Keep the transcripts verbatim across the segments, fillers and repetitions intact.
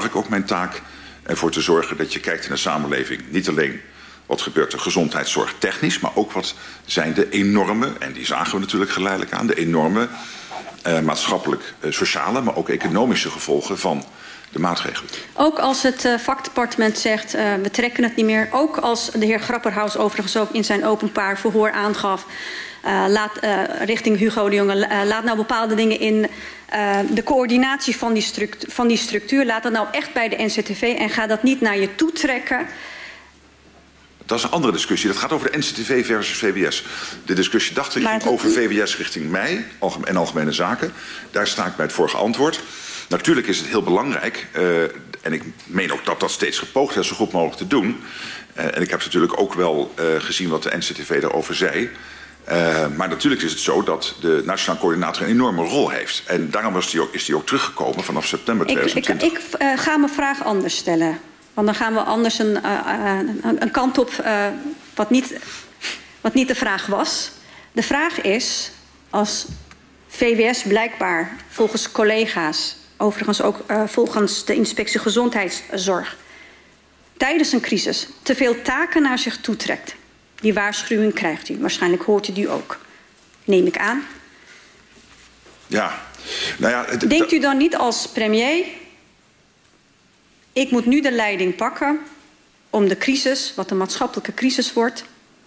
zag ik ook mijn taak ervoor te zorgen dat je kijkt in de samenleving. Niet alleen wat gebeurt er gezondheidszorg technisch, maar ook wat zijn de enorme, en die zagen we natuurlijk geleidelijk aan, de enorme uh, maatschappelijk, uh, sociale, maar ook economische gevolgen van de maatregelen. Ook als het uh, vakdepartement zegt, uh, we trekken het niet meer. Ook als de heer Grapperhaus overigens ook in zijn openbaar verhoor aangaf, Uh, laat, uh, richting Hugo de Jonge, uh, laat nou bepaalde dingen in uh, de coördinatie van die, structuur, van die structuur. Laat dat nou echt bij de N C T V en ga dat niet naar je toe trekken. Dat is een andere discussie. Dat gaat over de N C T V versus V W S. De discussie dacht ik Maar ging het... over V W S richting mij en algemene zaken. Daar sta ik bij het vorige antwoord. Natuurlijk is het heel belangrijk, uh, en ik meen ook dat dat steeds gepoogd is zo goed mogelijk te doen. Uh, en ik heb natuurlijk ook wel uh, gezien wat de N C T V daarover zei. Uh, maar natuurlijk is het zo dat de Nationaal Coördinator een enorme rol heeft. En daarom was die ook, is die ook teruggekomen vanaf september tweeduizend twintig. Ik, ik, ik uh, ga mijn vraag anders stellen. Want dan gaan we anders een, uh, een, een kant op uh, wat, niet, wat niet de vraag was. De vraag is, als V W S blijkbaar volgens collega's, overigens ook uh, volgens de Inspectie Gezondheidszorg, tijdens een crisis te veel taken naar zich toetrekt. Die waarschuwing krijgt u. Waarschijnlijk hoort u die ook. Neem ik aan. Ja. Nou ja, denkt u dan niet als premier, ik moet nu de leiding pakken om de crisis, wat een maatschappelijke crisis wordt,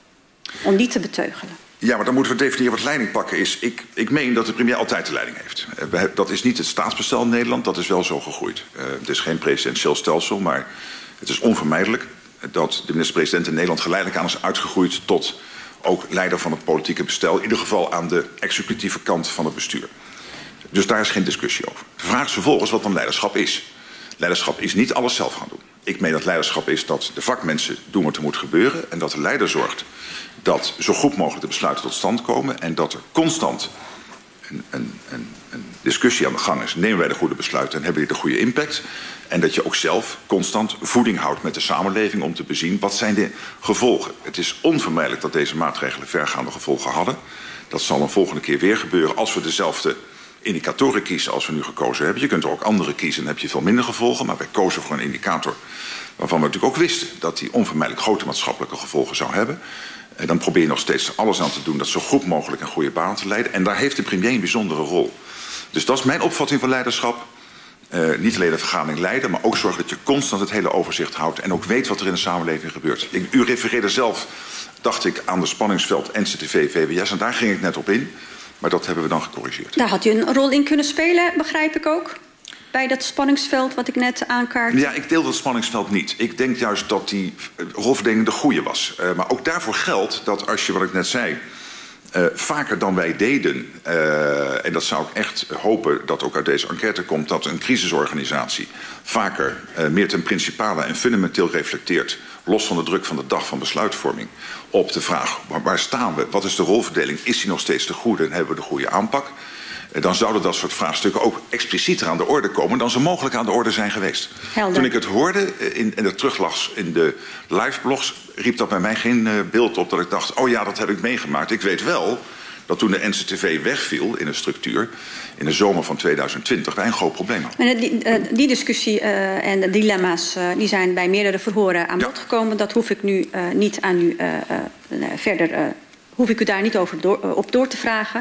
om die te beteugelen? Ja, maar dan moeten we definiëren wat leiding pakken is. Ik, ik meen dat de premier altijd de leiding heeft. Dat is niet het staatsbestel in Nederland, dat is wel zo gegroeid. Uh, het is geen presidentieel stelsel, maar het is onvermijdelijk dat de minister-president in Nederland geleidelijk aan is uitgegroeid tot ook leider van het politieke bestel. In ieder geval aan de executieve kant van het bestuur. Dus daar is geen discussie over. De vraag is vervolgens wat dan leiderschap is. Leiderschap is niet alles zelf gaan doen. Ik meen dat leiderschap is dat de vakmensen doen wat er moet gebeuren. En dat de leider zorgt dat zo goed mogelijk de besluiten tot stand komen. En dat er constant een, een, een, een discussie aan de gang is. Nemen wij de goede besluiten en hebben die de goede impact? En dat je ook zelf constant voeding houdt met de samenleving om te bezien wat zijn de gevolgen. Het is onvermijdelijk dat deze maatregelen vergaande gevolgen hadden. Dat zal een volgende keer weer gebeuren als we dezelfde indicatoren kiezen als we nu gekozen hebben. Je kunt er ook andere kiezen en dan heb je veel minder gevolgen. Maar wij kozen voor een indicator waarvan we natuurlijk ook wisten dat die onvermijdelijk grote maatschappelijke gevolgen zou hebben. En dan probeer je nog steeds alles aan te doen dat zo goed mogelijk een goede baan te leiden. En daar heeft de premier een bijzondere rol. Dus dat is mijn opvatting van leiderschap. Uh, niet alleen de vergadering leiden, maar ook zorgen dat je constant het hele overzicht houdt en ook weet wat er in de samenleving gebeurt. Ik, u refereerde zelf, dacht ik, aan de spanningsveld N C T V, V W S en daar ging ik net op in. Maar dat hebben we dan gecorrigeerd. Daar had u een rol in kunnen spelen, begrijp ik ook? Bij dat spanningsveld wat ik net aankaart. Ja, ik deel dat spanningsveld niet. Ik denk juist dat die rolverdeling de goede was. Uh, maar ook daarvoor geldt dat als je, wat ik net zei, Uh, vaker dan wij deden, uh, en dat zou ik echt hopen dat ook uit deze enquête komt, dat een crisisorganisatie vaker uh, meer ten principale en fundamenteel reflecteert, los van de druk van de dag van besluitvorming, op de vraag waar, waar staan we, wat is de rolverdeling, is die nog steeds de goede en hebben we de goede aanpak? Uh, dan zouden dat soort vraagstukken ook explicieter aan de orde komen dan ze mogelijk aan de orde zijn geweest. Helder. Toen ik het hoorde in, en het teruglas in de liveblogs, riep dat bij mij geen uh, beeld op dat ik dacht, oh ja, dat heb ik meegemaakt. Ik weet wel dat toen de N C T V wegviel in de structuur in de zomer van tweeduizend twintig wij een groot probleem hadden. En die, uh, die discussie uh, en de dilemma's uh, die zijn bij meerdere verhoren aan bod ja. gekomen. Dat hoef ik nu uh, niet aan u uh, uh, verder, uh, hoef ik u daar niet over door, uh, op door te vragen.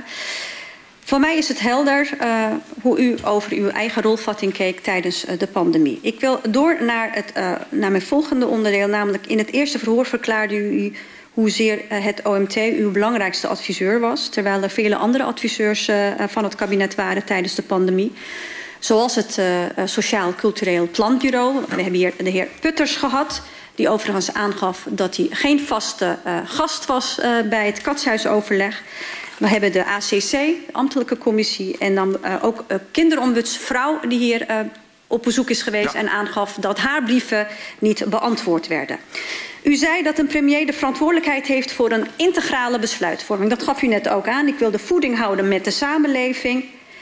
Voor mij is het helder uh, hoe u over uw eigen rolvatting keek tijdens uh, de pandemie. Ik wil door naar, het, uh, naar mijn volgende onderdeel, namelijk in het eerste verhoor verklaarde u hoezeer uh, het O M T uw belangrijkste adviseur was, terwijl er vele andere adviseurs uh, van het kabinet waren tijdens de pandemie. Zoals het uh, Sociaal Cultureel Planbureau. We hebben hier de heer Putters gehad, die overigens aangaf dat hij geen vaste uh, gast was uh, bij het katshuisoverleg. We hebben de A C C, de ambtelijke commissie, en dan uh, ook een kinderombudsvrouw die hier uh, op bezoek is geweest ja. en aangaf dat haar brieven niet beantwoord werden. U zei dat een premier de verantwoordelijkheid heeft voor een integrale besluitvorming. Dat gaf u net ook aan. Ik wil de voeding houden met de samenleving.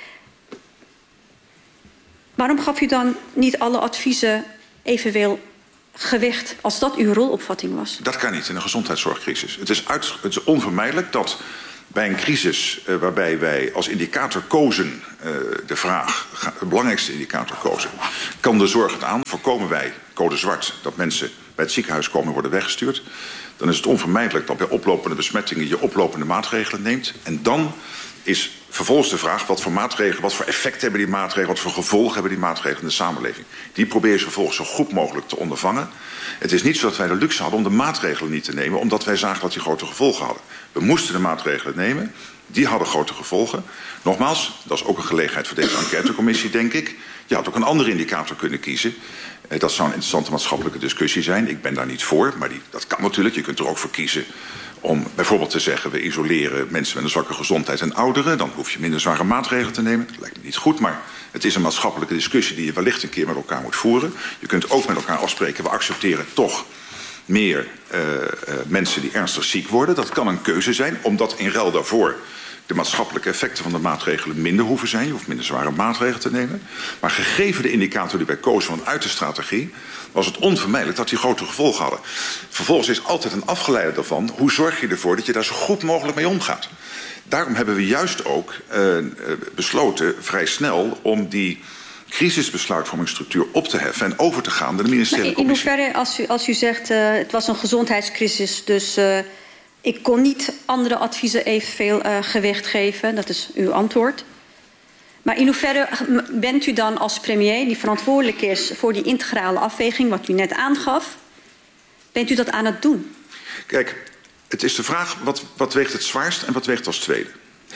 Waarom gaf u dan niet alle adviezen evenveel gewicht als dat uw rolopvatting was? Dat kan niet in een gezondheidszorgcrisis. Het is, uit, het is onvermijdelijk dat bij een crisis uh, waarbij wij als indicator kozen, uh, de vraag, de belangrijkste indicator kozen, kan de zorg het aan? Voorkomen wij, code zwart, dat mensen bij het ziekenhuis komen en worden weggestuurd? Dan is het onvermijdelijk dat bij oplopende besmettingen je oplopende maatregelen neemt. En dan is vervolgens de vraag, wat voor maatregelen, wat voor effect hebben die maatregelen, wat voor gevolgen hebben die maatregelen in de samenleving. Die probeer je vervolgens zo goed mogelijk te ondervangen. Het is niet zo dat wij de luxe hadden om de maatregelen niet te nemen, omdat wij zagen dat die grote gevolgen hadden. We moesten de maatregelen nemen, die hadden grote gevolgen. Nogmaals, dat is ook een gelegenheid voor deze enquêtecommissie, denk ik. Je had ook een andere indicator kunnen kiezen. Dat zou een interessante maatschappelijke discussie zijn. Ik ben daar niet voor, maar die, dat kan natuurlijk. Je kunt er ook voor kiezen om bijvoorbeeld te zeggen, we isoleren mensen met een zwakke gezondheid en ouderen. Dan hoef je minder zware maatregelen te nemen. Dat lijkt me niet goed, maar het is een maatschappelijke discussie die je wellicht een keer met elkaar moet voeren. Je kunt ook met elkaar afspreken, we accepteren toch meer uh, uh, mensen die ernstig ziek worden. Dat kan een keuze zijn, omdat in ruil daarvoor de maatschappelijke effecten van de maatregelen minder hoeven zijn. Je hoeft minder zware maatregelen te nemen. Maar gegeven de indicator die wij kozen vanuit de strategie, was het onvermijdelijk dat die grote gevolgen hadden. Vervolgens is altijd een afgeleide daarvan, hoe zorg je ervoor dat je daar zo goed mogelijk mee omgaat? Daarom hebben we juist ook uh, besloten vrij snel om die crisisbesluitvormingsstructuur op te heffen en over te gaan naar de ministeriële commissie. In hoeverre, als u, als u zegt, uh, het was een gezondheidscrisis, dus uh, ik kon niet andere adviezen evenveel uh, gewicht geven, dat is uw antwoord. Maar in hoeverre bent u dan als premier, die verantwoordelijk is voor die integrale afweging, wat u net aangaf, bent u dat aan het doen? Kijk, het is de vraag, wat, wat weegt het zwaarst en wat weegt als tweede?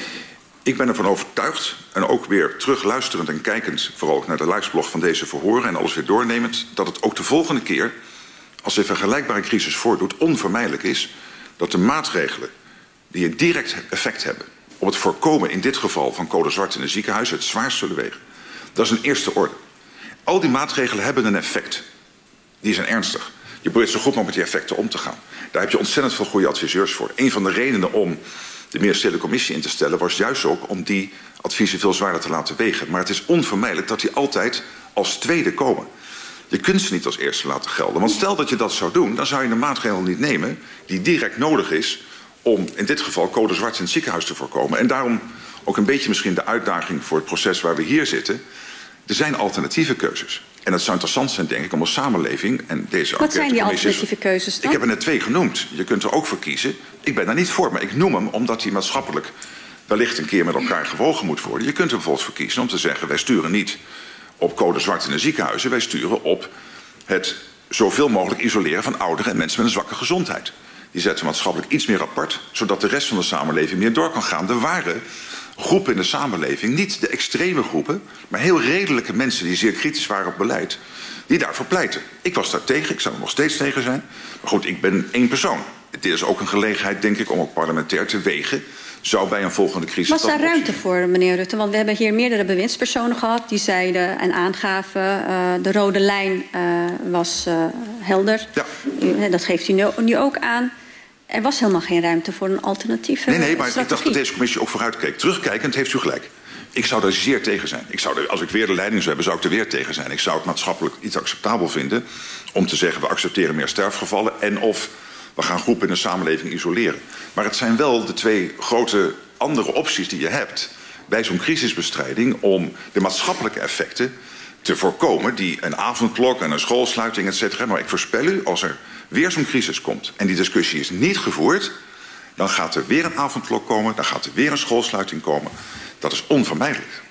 Ik ben ervan overtuigd, en ook weer terugluisterend en kijkend, vooral ook naar de luisterblog van deze verhoren en alles weer doornemend, dat het ook de volgende keer, als er een vergelijkbare crisis voordoet, onvermijdelijk is dat de maatregelen die een direct effect hebben op het voorkomen in dit geval van code zwart in een ziekenhuis het zwaarst zullen wegen. Dat is een eerste orde. Al die maatregelen hebben een effect. Die zijn ernstig. Je probeert zo goed mogelijk met die effecten om te gaan. Daar heb je ontzettend veel goede adviseurs voor. Een van de redenen om de ministeriële commissie in te stellen was juist ook om die adviezen veel zwaarder te laten wegen. Maar het is onvermijdelijk dat die altijd als tweede komen. Je kunt ze niet als eerste laten gelden. Want stel dat je dat zou doen, dan zou je een maatregel niet nemen die direct nodig is om in dit geval code zwart in het ziekenhuis te voorkomen. En daarom ook een beetje misschien de uitdaging voor het proces waar we hier zitten. Er zijn alternatieve keuzes. En het zou interessant zijn, denk ik, om als samenleving en deze Wat zijn die alternatieve keuzes dan? Ik heb er net twee genoemd. Je kunt er ook voor kiezen. Ik ben daar niet voor, maar ik noem hem omdat die maatschappelijk wellicht een keer met elkaar gewogen moet worden. Je kunt er bijvoorbeeld voor kiezen om te zeggen, wij sturen niet op code zwart in de ziekenhuizen. Wij sturen op het zoveel mogelijk isoleren van ouderen en mensen met een zwakke gezondheid. Die zetten maatschappelijk iets meer apart, zodat de rest van de samenleving meer door kan gaan. Er waren groepen in de samenleving, niet de extreme groepen, maar heel redelijke mensen die zeer kritisch waren op beleid, die daarvoor pleiten. Ik was daar tegen, ik zou er nog steeds tegen zijn. Maar goed, ik ben één persoon. Het is ook een gelegenheid, denk ik, om ook parlementair te wegen. Zou bij een volgende crisis... Was daar ruimte voor, meneer Rutte? Want we hebben hier meerdere bewindspersonen gehad die zeiden en aangaven, uh, de rode lijn uh, was uh, helder. Ja. U, dat geeft u nu, nu ook aan. Er was helemaal geen ruimte voor een alternatieve Nee, nee, maar strategie. Ik dacht dat deze commissie ook vooruitkeek. Terugkijkend heeft u gelijk. Ik zou daar zeer tegen zijn. Ik zou er, als ik weer de leiding zou hebben, zou ik er weer tegen zijn. Ik zou het maatschappelijk niet acceptabel vinden om te zeggen, we accepteren meer sterfgevallen en of we gaan groepen in de samenleving isoleren. Maar het zijn wel de twee grote andere opties die je hebt bij zo'n crisisbestrijding om de maatschappelijke effecten te voorkomen die een avondklok en een schoolsluiting, et cetera. Maar ik voorspel u, als er weer zo'n crisis komt en die discussie is niet gevoerd, dan gaat er weer een avondklok komen, dan gaat er weer een schoolsluiting komen. Dat is onvermijdelijk.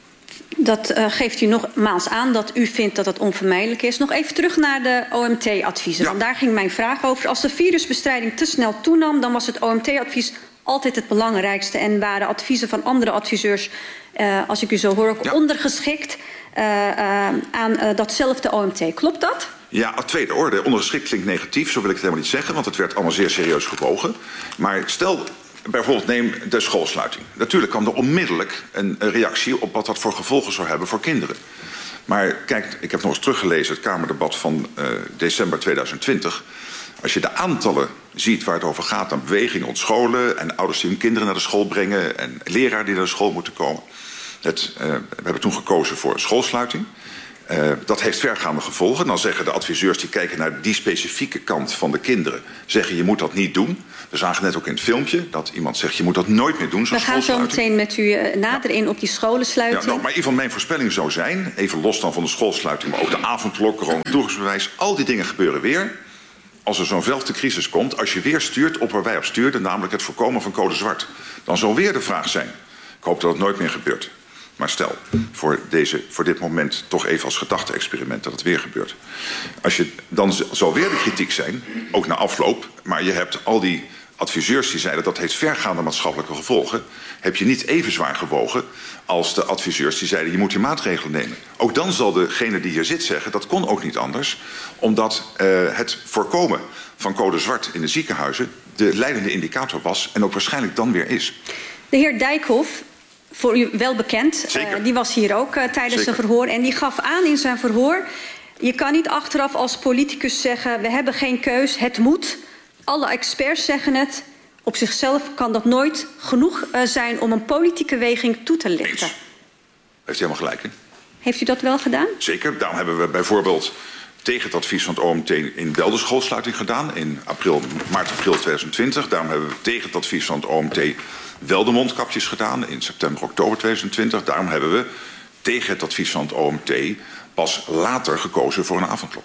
Dat uh, geeft u nogmaals aan dat u vindt dat het onvermijdelijk is. Nog even terug naar de O M T-adviezen. Ja. Want daar ging mijn vraag over. Als de virusbestrijding te snel toenam, dan was het O M T-advies altijd het belangrijkste. En waren adviezen van andere adviseurs, uh, als ik u zo hoor, ook ja. ondergeschikt uh, uh, aan uh, datzelfde O M T. Klopt dat? Ja, tweede orde. Ondergeschikt klinkt negatief, zo wil ik het helemaal niet zeggen, want het werd allemaal zeer serieus gewogen. Maar stel, bijvoorbeeld neem de schoolsluiting. Natuurlijk kan er onmiddellijk een reactie op wat dat voor gevolgen zou hebben voor kinderen. Maar kijk, ik heb nog eens teruggelezen het Kamerdebat van uh, december tweeduizend twintig. Als je de aantallen ziet waar het over gaat aan bewegingen rond scholen en ouders die hun kinderen naar de school brengen en leraren die naar de school moeten komen. Het, uh, we hebben toen gekozen voor een schoolsluiting. Uh, dat heeft vergaande gevolgen. Dan zeggen de adviseurs die kijken naar die specifieke kant van de kinderen, zeggen je moet dat niet doen. We zagen net ook in het filmpje dat iemand zegt je moet dat nooit meer doen. We gaan zo meteen met u uh, nader in op die scholensluiting. Ja, nou, maar een van mijn voorspellingen zou zijn, even los dan van de schoolsluiting, maar ook de avondklok, coronatoegangsbewijs, al die dingen gebeuren weer. Als er zo'nzelfde crisis komt, als je weer stuurt op waar wij op stuurden, namelijk het voorkomen van code zwart, dan zal weer de vraag zijn. Ik hoop dat het nooit meer gebeurt. Maar stel, voor, deze, voor dit moment toch even als gedachte-experiment dat het weer gebeurt. Als je, dan zal weer de kritiek zijn, ook na afloop, maar je hebt al die adviseurs die zeiden dat heeft vergaande maatschappelijke gevolgen, heb je niet even zwaar gewogen als de adviseurs die zeiden je moet die maatregelen nemen. Ook dan zal degene die hier zit zeggen dat kon ook niet anders, omdat uh, het voorkomen van code zwart in de ziekenhuizen de leidende indicator was en ook waarschijnlijk dan weer is. De heer Dijkhoff, voor u wel bekend, uh, die was hier ook uh, tijdens zijn verhoor en die gaf aan in zijn verhoor, je kan niet achteraf als politicus zeggen we hebben geen keus, het moet. Alle experts zeggen het. Op zichzelf kan dat nooit genoeg uh, zijn om een politieke weging toe te lichten. Eens. Heeft u helemaal gelijk, hè? Heeft u dat wel gedaan? Zeker. Daarom hebben we bijvoorbeeld tegen het advies van het O M T in wel de schoolsluiting gedaan in april, maart, april tweeduizend twintig. Daarom hebben we tegen het advies van het O M T wel de mondkapjes gedaan in september, oktober tweeduizend twintig. Daarom hebben we tegen het advies van het O M T pas later gekozen voor een avondklok.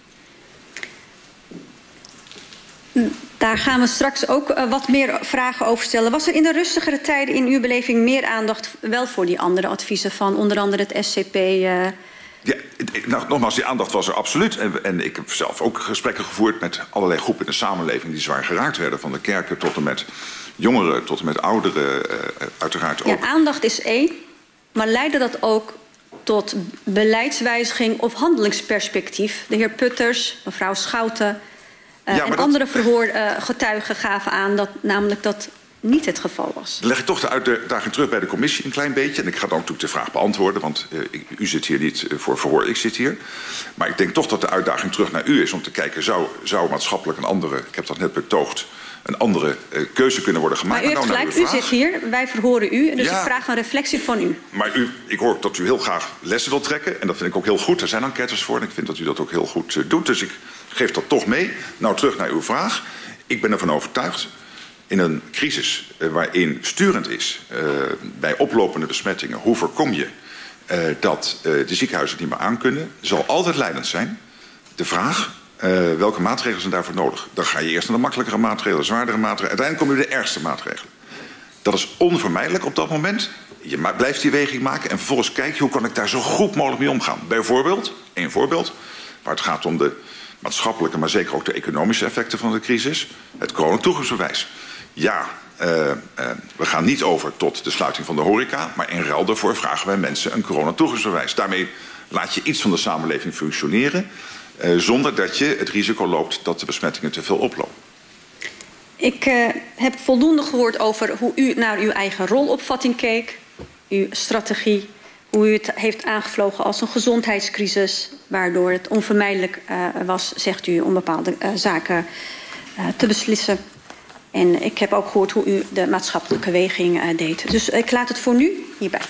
Daar gaan we straks ook uh, wat meer vragen over stellen. Was er in de rustigere tijden in uw beleving meer aandacht wel voor die andere adviezen van onder andere het S C P? Uh... Ja, nou, nogmaals, die aandacht was er absoluut. En, en ik heb zelf ook gesprekken gevoerd met allerlei groepen in de samenleving die zwaar geraakt werden. Van de kerken tot en met jongeren, tot en met ouderen, uh, uiteraard ook. Ja, aandacht is één, maar leidde dat ook tot beleidswijziging of handelingsperspectief? De heer Putters, mevrouw Schouten Uh, ja, en dat... andere verhoorgetuigen uh, gaven aan dat namelijk dat niet het geval was. Dan leg ik toch de uitdaging terug bij de commissie een klein beetje. En ik ga dan natuurlijk de vraag beantwoorden, want uh, ik, u zit hier niet uh, voor verhoor, ik zit hier. Maar ik denk toch dat de uitdaging terug naar u is om te kijken, zou, zou maatschappelijk een andere, ik heb dat net betoogd, een andere uh, keuze kunnen worden gemaakt. Maar u heeft gelijk, u zit hier, wij verhoren u, dus ja, ik vraag een reflectie van u. Maar u, ik hoor dat u heel graag lessen wilt trekken en dat vind ik ook heel goed. Er zijn enquêtes voor en ik vind dat u dat ook heel goed uh, doet. Dus ik geef dat toch mee. Nou, terug naar uw vraag. Ik ben ervan overtuigd, in een crisis uh, waarin sturend is uh, bij oplopende besmettingen, hoe voorkom je uh, dat uh, de ziekenhuizen niet meer aankunnen, zal altijd leidend zijn. De vraag, uh, welke maatregelen zijn daarvoor nodig? Dan ga je eerst naar de makkelijkere maatregelen, zwaardere maatregelen. Uiteindelijk kom je bij de ergste maatregelen. Dat is onvermijdelijk op dat moment. Je blijft die weging maken en vervolgens kijk je hoe kan ik daar zo goed mogelijk mee omgaan. Bijvoorbeeld, één voorbeeld, waar het gaat om de maatschappelijke, maar zeker ook de economische effecten van de crisis. Het coronatoegangsbewijs. Ja, uh, uh, we gaan niet over tot de sluiting van de horeca, maar in ruil daarvoor vragen wij mensen een coronatoegangsbewijs. Daarmee laat je iets van de samenleving functioneren, uh, zonder dat je het risico loopt dat de besmettingen te veel oplopen. Ik uh, heb voldoende gehoord over hoe u naar uw eigen rolopvatting keek, uw strategie, hoe u het heeft aangevlogen als een gezondheidscrisis, waardoor het onvermijdelijk uh, was, zegt u, om bepaalde uh, zaken uh, te beslissen. En ik heb ook gehoord hoe u de maatschappelijke weging uh, deed. Dus ik laat het voor nu hierbij.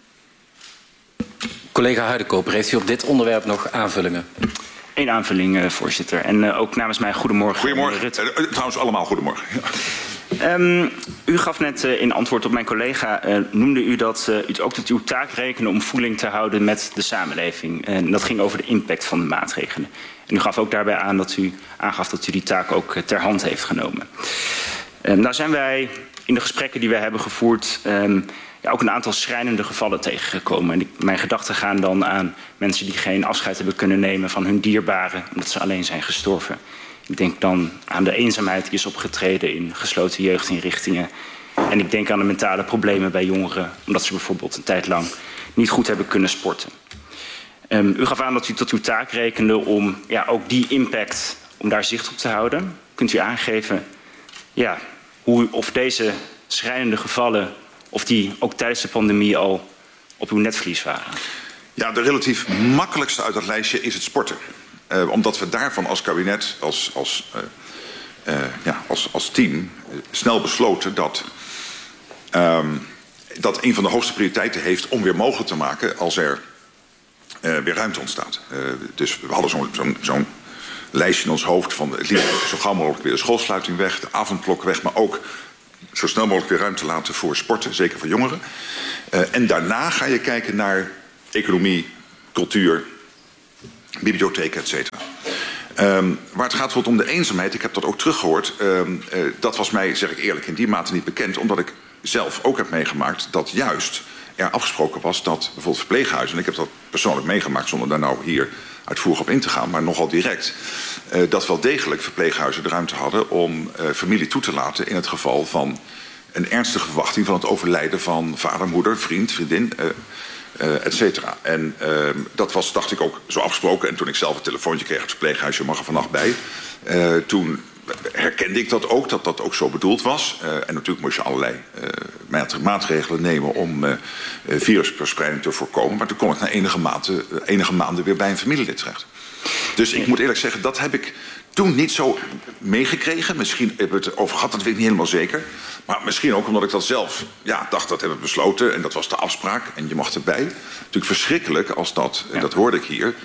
Collega Huidekoper, heeft u op dit onderwerp nog aanvullingen? Eén aanvulling, uh, voorzitter. En uh, ook namens mij goedemorgen. Goedemorgen. Uh, trouwens, allemaal goedemorgen. Ja. Um, u gaf net uh, in antwoord op mijn collega, uh, noemde u dat uh, u ook tot uw taak rekende om voeling te houden met de samenleving. En dat ging over de impact van de maatregelen. En u gaf ook daarbij aan dat u aangaf dat u die taak ook uh, ter hand heeft genomen. Um, nou zijn wij in de gesprekken die wij hebben gevoerd um, ja, ook een aantal schrijnende gevallen tegengekomen. En ik, mijn gedachten gaan dan aan mensen die geen afscheid hebben kunnen nemen van hun dierbaren omdat ze alleen zijn gestorven. Ik denk dan aan de eenzaamheid die is opgetreden in gesloten jeugdinrichtingen. En ik denk aan de mentale problemen bij jongeren, omdat ze bijvoorbeeld een tijd lang niet goed hebben kunnen sporten. Um, u gaf aan dat u tot uw taak rekende om ja, ook die impact, om daar zicht op te houden. Kunt u aangeven ja, hoe, of deze schrijnende gevallen, of die ook tijdens de pandemie al op uw netvlies waren? Ja, de relatief makkelijkste uit dat lijstje is het sporten. Uh, omdat we daarvan als kabinet, als, als, uh, uh, ja, als, als team, uh, snel besloten dat, um, dat een van de hoogste prioriteiten heeft om weer mogelijk te maken als er uh, weer ruimte ontstaat. Uh, dus we hadden zo'n zo'n zo'n lijstje in ons hoofd van het liefst zo gauw mogelijk weer de schoolsluiting weg, de avondklok weg, maar ook zo snel mogelijk weer ruimte laten voor sporten, zeker voor jongeren. Uh, en daarna ga je kijken naar economie, cultuur, bibliotheken, et cetera. Um, waar het gaat bijvoorbeeld om de eenzaamheid, ik heb dat ook teruggehoord. Um, uh, dat was mij, zeg ik eerlijk, in die mate niet bekend, omdat ik zelf ook heb meegemaakt dat juist er afgesproken was dat bijvoorbeeld verpleeghuizen, en ik heb dat persoonlijk meegemaakt zonder daar nou hier uitvoerig op in te gaan, maar nogal direct, uh, dat wel degelijk verpleeghuizen de ruimte hadden om uh, familie toe te laten in het geval van een ernstige verwachting van het overlijden van vader, moeder, vriend, vriendin, uh, uh, et cetera. En uh, dat was, dacht ik, ook zo afgesproken. En toen ik zelf een telefoontje kreeg op het verpleeghuis, je mag er vannacht bij, uh, toen herkende ik dat ook, dat dat ook zo bedoeld was. Uh, en natuurlijk moest je allerlei uh, maatregelen nemen om uh, virusverspreiding te voorkomen. Maar toen kon ik na enige, maanden, uh, enige maanden weer bij een familielid terecht. Dus ik moet eerlijk zeggen, dat heb ik toen niet zo meegekregen. Misschien hebben we het over gehad, dat weet ik niet helemaal zeker. Maar misschien ook omdat ik dat zelf ja, dacht, dat hebben we besloten. En dat was de afspraak en je mag erbij. Natuurlijk verschrikkelijk als dat, ja. Dat hoorde ik hier.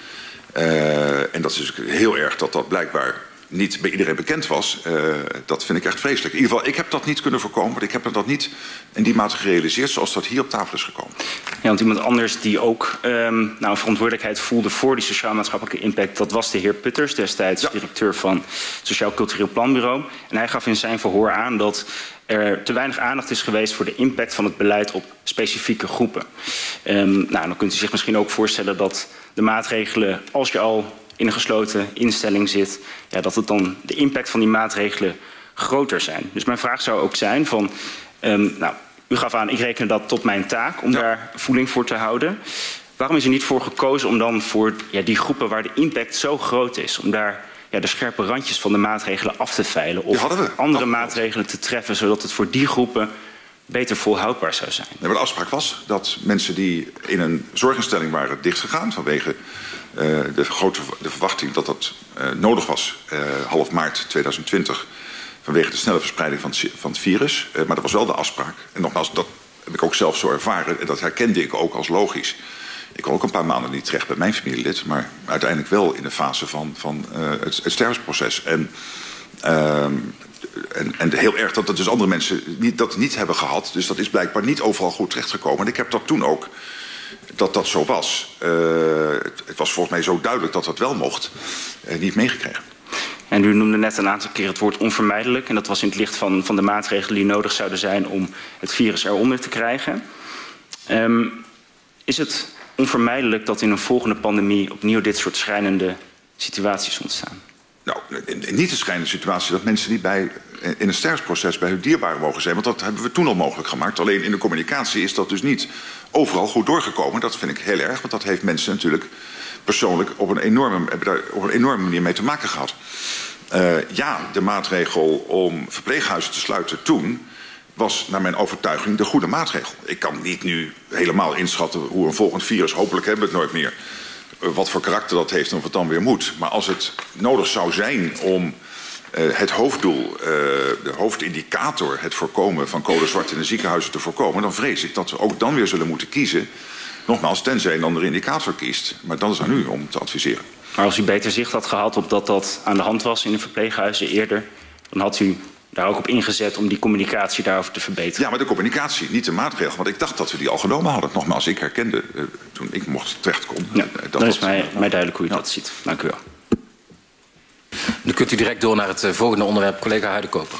Uh, en dat is dus heel erg dat dat blijkbaar niet bij iedereen bekend was. Uh, dat vind ik echt vreselijk. In ieder geval, ik heb dat niet kunnen voorkomen. Want ik heb dat niet in die mate gerealiseerd zoals dat hier op tafel is gekomen. Ja, want iemand anders die ook um, nou, een verantwoordelijkheid voelde voor die sociaal-maatschappelijke impact, dat was de heer Putters, destijds ja. directeur van het Sociaal Cultureel Planbureau. En hij gaf in zijn verhoor aan dat er te weinig aandacht is geweest voor de impact van het beleid op specifieke groepen. Um, nou, dan kunt u zich misschien ook voorstellen dat de maatregelen, als je al in een gesloten instelling zit, ja, dat het dan de impact van die maatregelen groter zijn. Dus mijn vraag zou ook zijn van, um, nou, u gaf aan, ik reken dat tot mijn taak om ja. daar voeling voor te houden. Waarom is er niet voor gekozen om dan voor ja, die groepen waar de impact zo groot is, om daar ja, de scherpe randjes van de maatregelen af te veilen of andere maatregelen te treffen, zodat het voor die groepen beter volhoudbaar zou zijn? Nee, maar de afspraak was dat mensen die in een zorginstelling waren dichtgegaan vanwege uh, de grote de verwachting dat dat uh, nodig was uh, half maart tweeduizend twintig vanwege de snelle verspreiding van het, van het virus. Uh, maar dat was wel de afspraak. En nogmaals, dat heb ik ook zelf zo ervaren en dat herkende ik ook als logisch. Ik kon ook een paar maanden niet terecht bij mijn familielid, maar uiteindelijk wel in de fase van, van uh, het, het sterfproces. En, uh, en, en heel erg dat er dus andere mensen niet, dat niet hebben gehad. Dus dat is blijkbaar niet overal goed terechtgekomen. En ik heb dat toen ook, dat dat zo was. Uh, het, het was volgens mij zo duidelijk dat dat wel mocht, uh, niet meegekregen. En u noemde net een aantal keer het woord onvermijdelijk. En dat was in het licht van, van de maatregelen die nodig zouden zijn om het virus eronder te krijgen. Um, is het onvermijdelijk dat in een volgende pandemie opnieuw dit soort schrijnende situaties ontstaan? Nou, niet de schrijnende situatie dat mensen die bij, in een sterfproces bij hun dierbaren mogen zijn. Want dat hebben we toen al mogelijk gemaakt. Alleen in de communicatie is dat dus niet overal goed doorgekomen. Dat vind ik heel erg, want dat heeft mensen natuurlijk persoonlijk op een enorme, op een enorme manier mee te maken gehad. Uh, ja, de maatregel om verpleeghuizen te sluiten toen was naar mijn overtuiging de goede maatregel. Ik kan niet nu helemaal inschatten hoe een volgend virus, hopelijk hebben we het nooit meer, wat voor karakter dat heeft en of het dan weer moet. Maar als het nodig zou zijn om uh, het hoofddoel, uh, de hoofdindicator, het voorkomen van code zwart in de ziekenhuizen te voorkomen, dan vrees ik dat we ook dan weer zullen moeten kiezen. Nogmaals, tenzij een andere indicator kiest. Maar dat is aan u om te adviseren. Maar als u beter zicht had gehad op dat dat aan de hand was in de verpleeghuizen eerder, dan had u daar ook op ingezet om die communicatie daarover te verbeteren. Ja, maar de communicatie, niet de maatregel. Want ik dacht dat we die al genomen hadden. Nogmaals, ik herkende uh, toen ik mocht terechtkomen. Ja, dat dan is mij, mij duidelijk hoe u ja. dat ziet. Dank u wel. Dan kunt u direct door naar het uh, volgende onderwerp. Collega Huidekoper.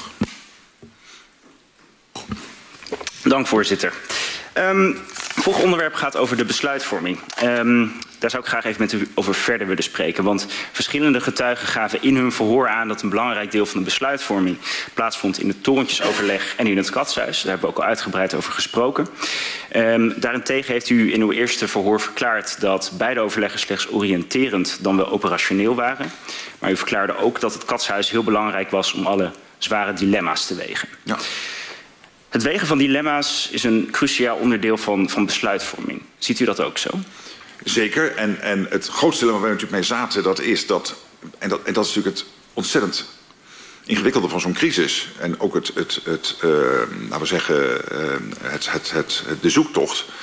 Dank, voorzitter. Um, het volgende onderwerp gaat over de besluitvorming. Um, daar zou ik graag even met u over verder willen spreken. Want verschillende getuigen gaven in hun verhoor aan dat een belangrijk deel van de besluitvorming plaatsvond in het torentjesoverleg en in het katshuis. Daar hebben we ook al uitgebreid over gesproken. Um, daarentegen heeft u in uw eerste verhoor verklaard dat beide overleggen slechts oriënterend dan wel operationeel waren. Maar u verklaarde ook dat het katshuis heel belangrijk was om alle zware dilemma's te wegen. Ja. Het wegen van dilemma's is een cruciaal onderdeel van, van besluitvorming. Ziet u dat ook zo? Zeker. En, en het grootste dilemma waar we natuurlijk mee zaten, dat is dat, en dat, en dat is natuurlijk het ontzettend ingewikkelde van zo'n crisis. En ook het, het, het uh, laten we zeggen, uh, het, het, het, de zoektocht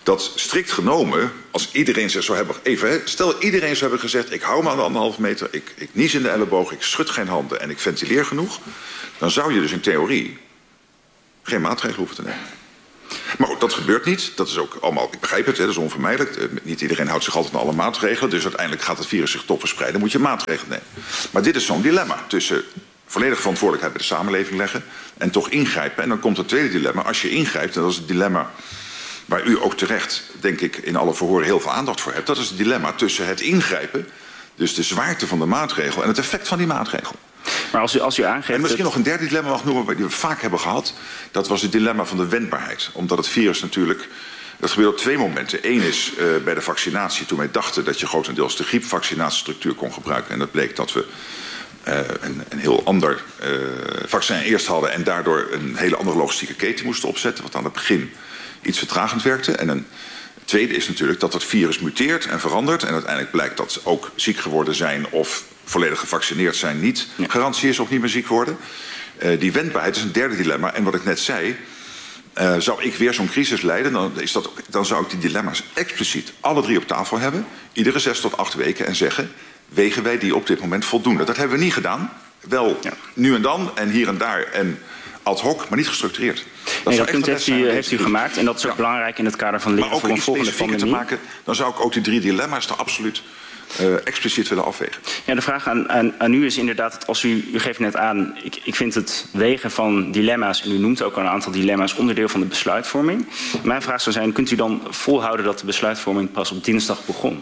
dat strikt genomen, als iedereen zich zou hebben... Even, hè, stel iedereen zou hebben gezegd... ik hou me aan de anderhalve meter, ik, ik nies in de elleboog... ik schud geen handen en ik ventileer genoeg... dan zou je dus in theorie geen maatregelen hoeven te nemen. Maar goed, dat gebeurt niet. Dat is ook allemaal, ik begrijp het, hè, dat is onvermijdelijk. Uh, niet iedereen houdt zich altijd aan alle maatregelen. Dus uiteindelijk gaat het virus zich toch verspreiden. Moet je maatregelen nemen. Maar dit is zo'n dilemma tussen volledige verantwoordelijkheid bij de samenleving leggen... en toch ingrijpen. En dan komt het tweede dilemma. Als je ingrijpt, en dat is het dilemma... waar u ook terecht, denk ik, in alle verhoren heel veel aandacht voor hebt... dat is het dilemma tussen het ingrijpen... dus de zwaarte van de maatregel en het effect van die maatregel. Maar als u, als u aangeeft... En misschien nog een derde dilemma mag noemen, die we vaak hebben gehad. Dat was het dilemma van de wendbaarheid. Omdat het virus natuurlijk... Dat gebeurt op twee momenten. Eén is uh, bij de vaccinatie, toen wij dachten dat je grotendeels de griepvaccinatiestructuur kon gebruiken. En dat bleek dat we uh, een, een heel ander uh, vaccin eerst hadden... en daardoor een hele andere logistieke keten moesten opzetten... wat aan het begin iets vertragend werkte. En een tweede is natuurlijk dat het virus muteert en verandert... en uiteindelijk blijkt dat ze ook ziek geworden zijn... of volledig gevaccineerd zijn niet garantie is op niet meer ziek worden. Uh, die wendbaarheid is een derde dilemma. En wat ik net zei... Uh, zou ik weer zo'n crisis leiden, dan, is dat, dan zou ik die dilemma's expliciet alle drie op tafel hebben. Iedere zes tot acht weken en zeggen, wegen wij die op dit moment voldoende? Dat hebben we niet gedaan. Wel ja. nu en dan en hier en daar en ad hoc, maar niet gestructureerd. Dat, nee, dat punt heeft u, heeft u gemaakt en dat is ook ja. belangrijk in het kader van leren voor een volgende pandemie. Te maken, dan zou ik ook die drie dilemma's er absoluut uh, expliciet willen afwegen. Ja, de vraag aan, aan, aan u is inderdaad, als u, u geeft net aan, ik, ik vind het wegen van dilemma's, en u noemt ook al een aantal dilemma's, onderdeel van de besluitvorming. Mijn vraag zou zijn, kunt u dan volhouden dat de besluitvorming pas op dinsdag begon?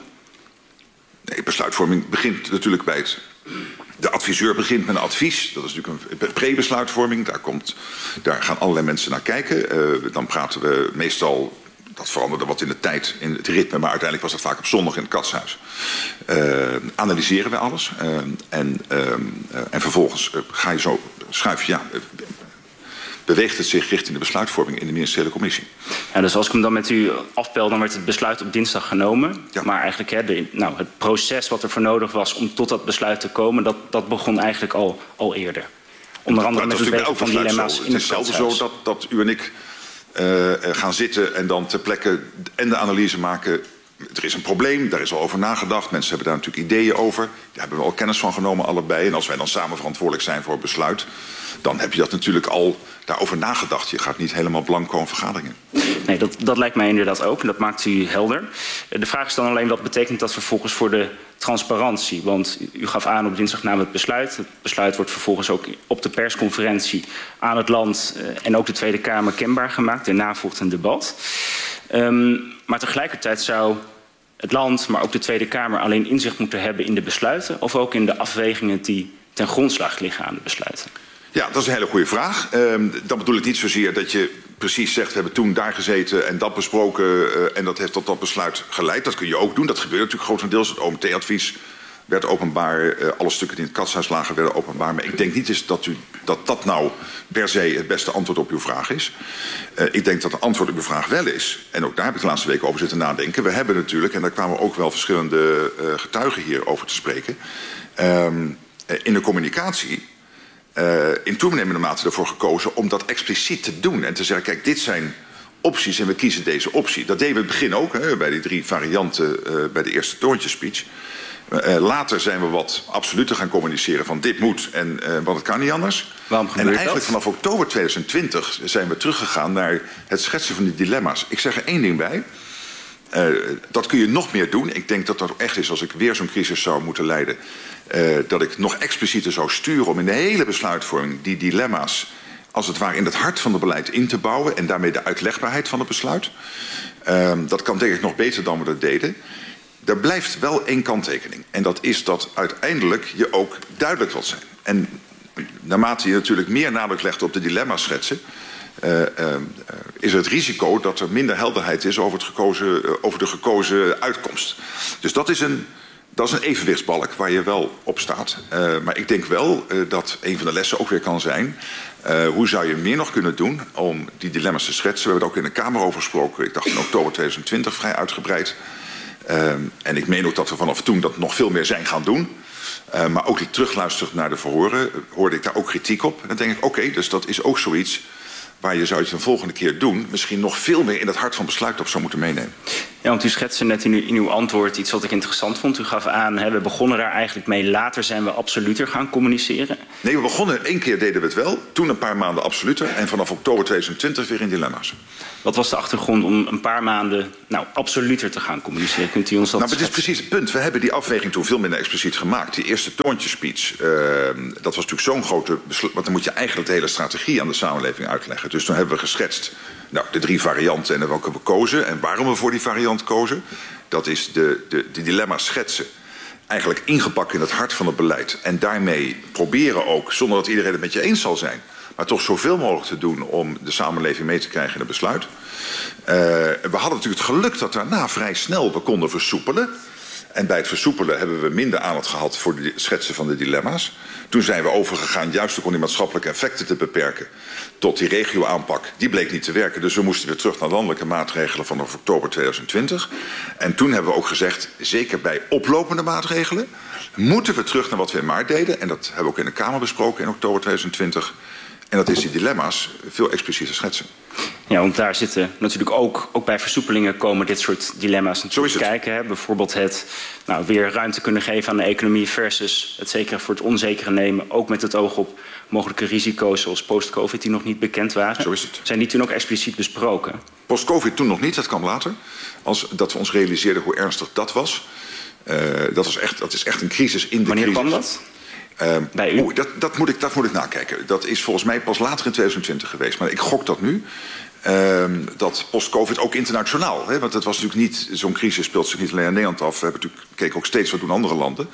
Nee, besluitvorming begint natuurlijk bij het... De adviseur begint met een advies. Dat is natuurlijk een pre-besluitvorming. Daar, komt, daar gaan allerlei mensen naar kijken. Uh, dan praten we meestal... Dat veranderde wat in de tijd, in het ritme... maar uiteindelijk was dat vaak op zondag in het Katshuis. Uh, analyseren we alles. Uh, en, uh, uh, en vervolgens uh, ga je zo schuiven... Ja, uh, beweegt het zich richting de besluitvorming in de ministeriële commissie. Ja, dus als ik hem dan met u afbel, dan werd het besluit op dinsdag genomen. Ja. Maar eigenlijk hè, de, nou, het proces wat er voor nodig was om tot dat besluit te komen... dat, dat begon eigenlijk al, al eerder. Onder andere met het wegen van dilemma's in het Katshuis. Het is zelden zo dat, dat u en ik uh, gaan zitten en dan ter plekke en de analyse maken... Er is een probleem, daar is al over nagedacht. Mensen hebben daar natuurlijk ideeën over. Daar hebben we al kennis van genomen, allebei. En als wij dan samen verantwoordelijk zijn voor het besluit... dan heb je dat natuurlijk al daarover nagedacht. Je gaat niet helemaal blanco een vergaderingen. Nee, dat, dat lijkt mij inderdaad ook. En dat maakt u helder. De vraag is dan alleen, wat betekent dat vervolgens voor de transparantie? Want u gaf aan op dinsdag na het besluit. Het besluit wordt vervolgens ook op de persconferentie aan het land... en ook de Tweede Kamer kenbaar gemaakt. Daarna volgt een debat. Um, maar tegelijkertijd zou het land, maar ook de Tweede Kamer... alleen inzicht moeten hebben in de besluiten... of ook in de afwegingen die ten grondslag liggen aan de besluiten? Ja, dat is een hele goede vraag. Uh, dan bedoel ik niet zozeer dat je precies zegt... we hebben toen daar gezeten en dat besproken... Uh, en dat heeft tot dat besluit geleid. Dat kun je ook doen. Dat gebeurt natuurlijk grotendeels. Het O M T-advies werd openbaar. Uh, alle stukken die in het Katshuis lagen werden openbaar. Maar ik denk niet eens dat, u, dat dat nou per se het beste antwoord op uw vraag is. Uh, ik denk dat het antwoord op uw vraag wel is... en ook daar heb ik de laatste weken over zitten nadenken... we hebben natuurlijk, en daar kwamen ook wel verschillende uh, getuigen hier over te spreken... Uh, in de communicatie... Uh, in toenemende mate ervoor gekozen om dat expliciet te doen. En te zeggen, kijk, dit zijn opties en we kiezen deze optie. Dat deden we in het begin ook, hè, bij die drie varianten uh, bij de eerste toontjespeech. Uh, later zijn we wat absoluter gaan communiceren van dit moet en uh, want het kan niet anders. Waarom en eigenlijk dat? Vanaf oktober tweeduizend twintig zijn we teruggegaan naar het schetsen van die dilemma's. Ik zeg er één ding bij. Uh, dat kun je nog meer doen. Ik denk dat dat echt is als ik weer zo'n crisis zou moeten leiden... Uh, dat ik nog explicieter zou sturen om in de hele besluitvorming... die dilemma's als het ware in het hart van het beleid in te bouwen... en daarmee de uitlegbaarheid van het besluit. Uh, dat kan denk ik nog beter dan we dat deden. Er blijft wel één kanttekening. En dat is dat uiteindelijk je ook duidelijk wilt zijn. En naarmate je natuurlijk meer nadruk legt op de dilemma's schetsen... Uh, uh, is er het risico dat er minder helderheid is over, het gekozen, uh, over de gekozen uitkomst. Dus dat is een, dat is een evenwichtsbalk waar je wel op staat. Uh, maar ik denk wel uh, dat een van de lessen ook weer kan zijn... Uh, hoe zou je meer nog kunnen doen om die dilemma's te schetsen? We hebben het ook in de Kamer over gesproken. Ik dacht in oktober tweeduizend twintig vrij uitgebreid. Uh, en ik meen ook dat we vanaf toen dat nog veel meer zijn gaan doen... Uh, maar ook ik terugluister naar de verhoren, hoorde ik daar ook kritiek op. En dan denk ik, oké, okay, dus dat is ook zoiets... waar je zou het de volgende keer doen, misschien nog veel meer in het hart van besluit op zou moeten meenemen. Ja, want u schetste net in uw, in uw antwoord iets wat ik interessant vond. U gaf aan, hè, we begonnen daar eigenlijk mee. Later zijn we absoluter gaan communiceren. Nee, we begonnen, één keer deden we het wel. Toen een paar maanden absoluter. En vanaf oktober tweeduizend twintig weer in dilemma's. Wat was de achtergrond om een paar maanden nou, absoluter te gaan communiceren? Kunt u ons dat Nou, maar dit is precies het punt. We hebben die afweging toen veel minder expliciet gemaakt. Die eerste toontjespeech, uh, dat was natuurlijk zo'n grote besluit. Want dan moet je eigenlijk de hele strategie aan de samenleving uitleggen. Dus toen hebben we geschetst nou, de drie varianten en welke we kozen. En waarom we voor die variant kozen. Dat is de, de, de dilemma's schetsen. Eigenlijk ingepakt in het hart van het beleid. En daarmee proberen ook, zonder dat iedereen het met je eens zal zijn, maar toch zoveel mogelijk te doen om de samenleving mee te krijgen in het besluit. Uh, we hadden natuurlijk het geluk dat daarna vrij snel we konden versoepelen. En bij het versoepelen hebben we minder aandacht gehad voor het schetsen van de dilemma's. Toen zijn we overgegaan juist ook om die maatschappelijke effecten te beperken tot die regio-aanpak. Die bleek niet te werken, dus we moesten weer terug naar landelijke maatregelen vanaf oktober tweeduizend twintig. En toen hebben we ook gezegd, zeker bij oplopende maatregelen, moeten we terug naar wat we in maart deden. En dat hebben we ook in de Kamer besproken in oktober tweeduizend twintig. En dat is die dilemma's veel explicieter schetsen. Ja, want daar zitten natuurlijk ook, ook bij versoepelingen komen dit soort dilemma's natuurlijk kijken. Hè? Bijvoorbeeld het nou, weer ruimte kunnen geven aan de economie versus het zekere voor het onzekere nemen. Ook met het oog op mogelijke risico's zoals post-covid die nog niet bekend waren. Zo is het. Zijn die toen ook expliciet besproken? Post-covid toen nog niet, dat kwam later. Als dat we ons realiseerden hoe ernstig dat was. Uh, dat, was echt, dat is echt een crisis in de Wanneer crisis. Wanneer kwam dat? Uh, Bij u? Oe, dat, dat, moet ik, dat moet ik nakijken. Dat is volgens mij pas later in tweeduizend twintig geweest. Maar ik gok dat nu. Uh, dat post-covid ook internationaal. Hè, want het was natuurlijk niet, zo'n crisis speelt zich niet alleen in Nederland af. We hebben natuurlijk gekeken ook steeds wat doen andere landen.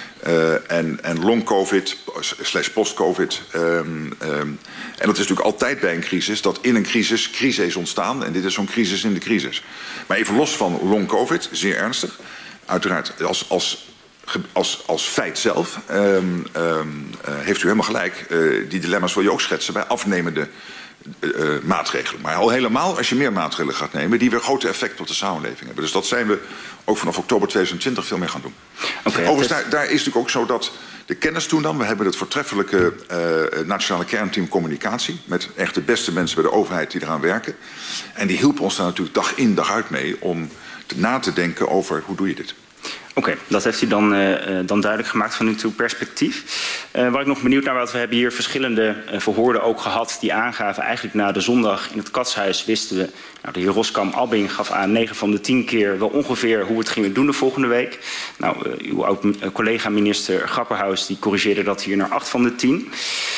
Uh, en, en long-covid slash post-covid. Um, um, en dat is natuurlijk altijd bij een crisis dat in een crisis crises ontstaan. En dit is zo'n crisis in de crisis. Maar even los van long-covid, zeer ernstig. Uiteraard als... als Als, als feit zelf um, um, uh, heeft u helemaal gelijk. Uh, die dilemma's wil je ook schetsen bij afnemende uh, maatregelen. Maar al helemaal als je meer maatregelen gaat nemen die weer grote effecten op de samenleving hebben. Dus dat zijn we ook vanaf oktober tweeduizend twintig veel meer gaan doen. Okay, Overigens, daar, daar is natuurlijk ook zo dat de kennis toen dan. We hebben het voortreffelijke uh, nationale kernteam communicatie. Met echt de beste mensen bij de overheid die eraan werken. En die hielpen ons daar natuurlijk dag in dag uit mee om te, na te denken over hoe doe je dit. Oké, okay, dat heeft u dan, uh, dan duidelijk gemaakt van uw perspectief. Uh, waar ik nog benieuwd naar was, we hebben hier verschillende uh, verhoorden ook gehad die aangaven. Eigenlijk na de zondag in het Katshuis wisten we, nou, de heer Roskam Abbing gaf aan negen van de tien keer wel ongeveer hoe we het gingen doen de volgende week. Nou, uh, uw oud-collega minister Grapperhaus die corrigeerde dat hier naar acht van de tien.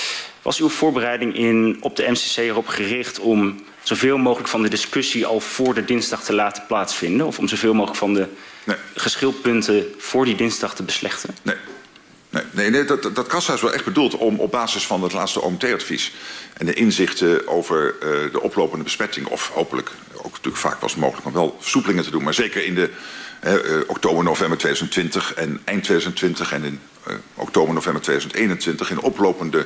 Was uw voorbereiding in, op de M C C erop gericht om zoveel mogelijk van de discussie al voor de dinsdag te laten plaatsvinden? Of om zoveel mogelijk van de nee. geschilpunten voor die dinsdag te beslechten? Nee. Nee, nee, nee dat, dat Katshuis was echt bedoeld om op basis van het laatste O M T-advies en de inzichten over uh, de oplopende besmetting, of hopelijk ook natuurlijk vaak was het mogelijk om wel versoepelingen te doen, maar zeker in de uh, uh, oktober, november tweeduizend twintig en eind tweeduizend twintig en in uh, oktober, november tweeduizend eenentwintig in oplopende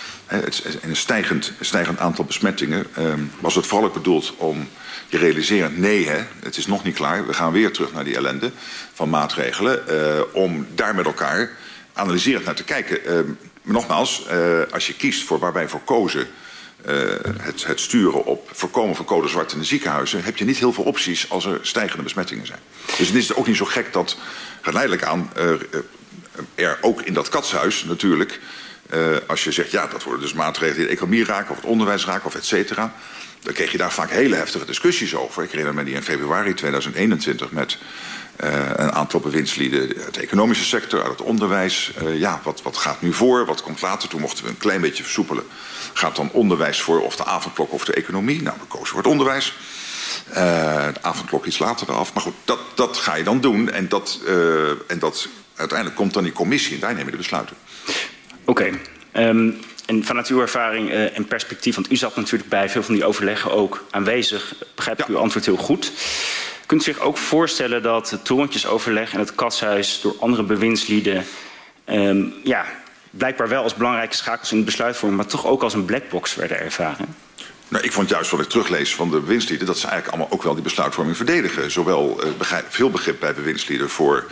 in een stijgend, stijgend aantal besmettingen um, was het vooral ook bedoeld om je realiseren, nee, hè, het is nog niet klaar. We gaan weer terug naar die ellende van maatregelen. Uh, om daar met elkaar analyserend naar te kijken. Uh, nogmaals, uh, als je kiest voor waar wij voor kozen, uh, het, het sturen op voorkomen van code zwart in de ziekenhuizen, heb je niet heel veel opties als er stijgende besmettingen zijn. Dus het is ook niet zo gek dat geleidelijk aan uh, uh, er ook in dat katshuis natuurlijk, Uh, als je zegt, ja, dat worden dus maatregelen die de economie raken, of het onderwijs raken, of et cetera, dan kreeg je daar vaak hele heftige discussies over. Ik herinner me die in februari tweeduizend eenentwintig met uh, een aantal bewindslieden uit de economische sector, uit het onderwijs. Uh, ja, wat, wat gaat nu voor? Wat komt later? Toen mochten we een klein beetje versoepelen. Gaat dan onderwijs voor, of de avondklok of de economie? Nou, we kozen voor het onderwijs. Uh, de avondklok iets later eraf. Maar goed, dat, dat ga je dan doen. En dat, uh, en dat uiteindelijk komt dan die commissie en daar nemen de besluiten. Oké, okay. um, en vanuit uw ervaring uh, en perspectief, want u zat natuurlijk bij veel van die overleggen ook aanwezig, begrijp ik ja. uw antwoord heel goed. Kunt u zich ook voorstellen dat het torentjesoverleg en het katshuis door andere bewindslieden um, ja, blijkbaar wel als belangrijke schakels in de besluitvorming, maar toch ook als een blackbox werden ervaren? Nou, ik vond juist wat ik teruglees van de bewindslieden dat ze eigenlijk allemaal ook wel die besluitvorming verdedigen. Zowel uh, begrijp, veel begrip bij bewindslieden voor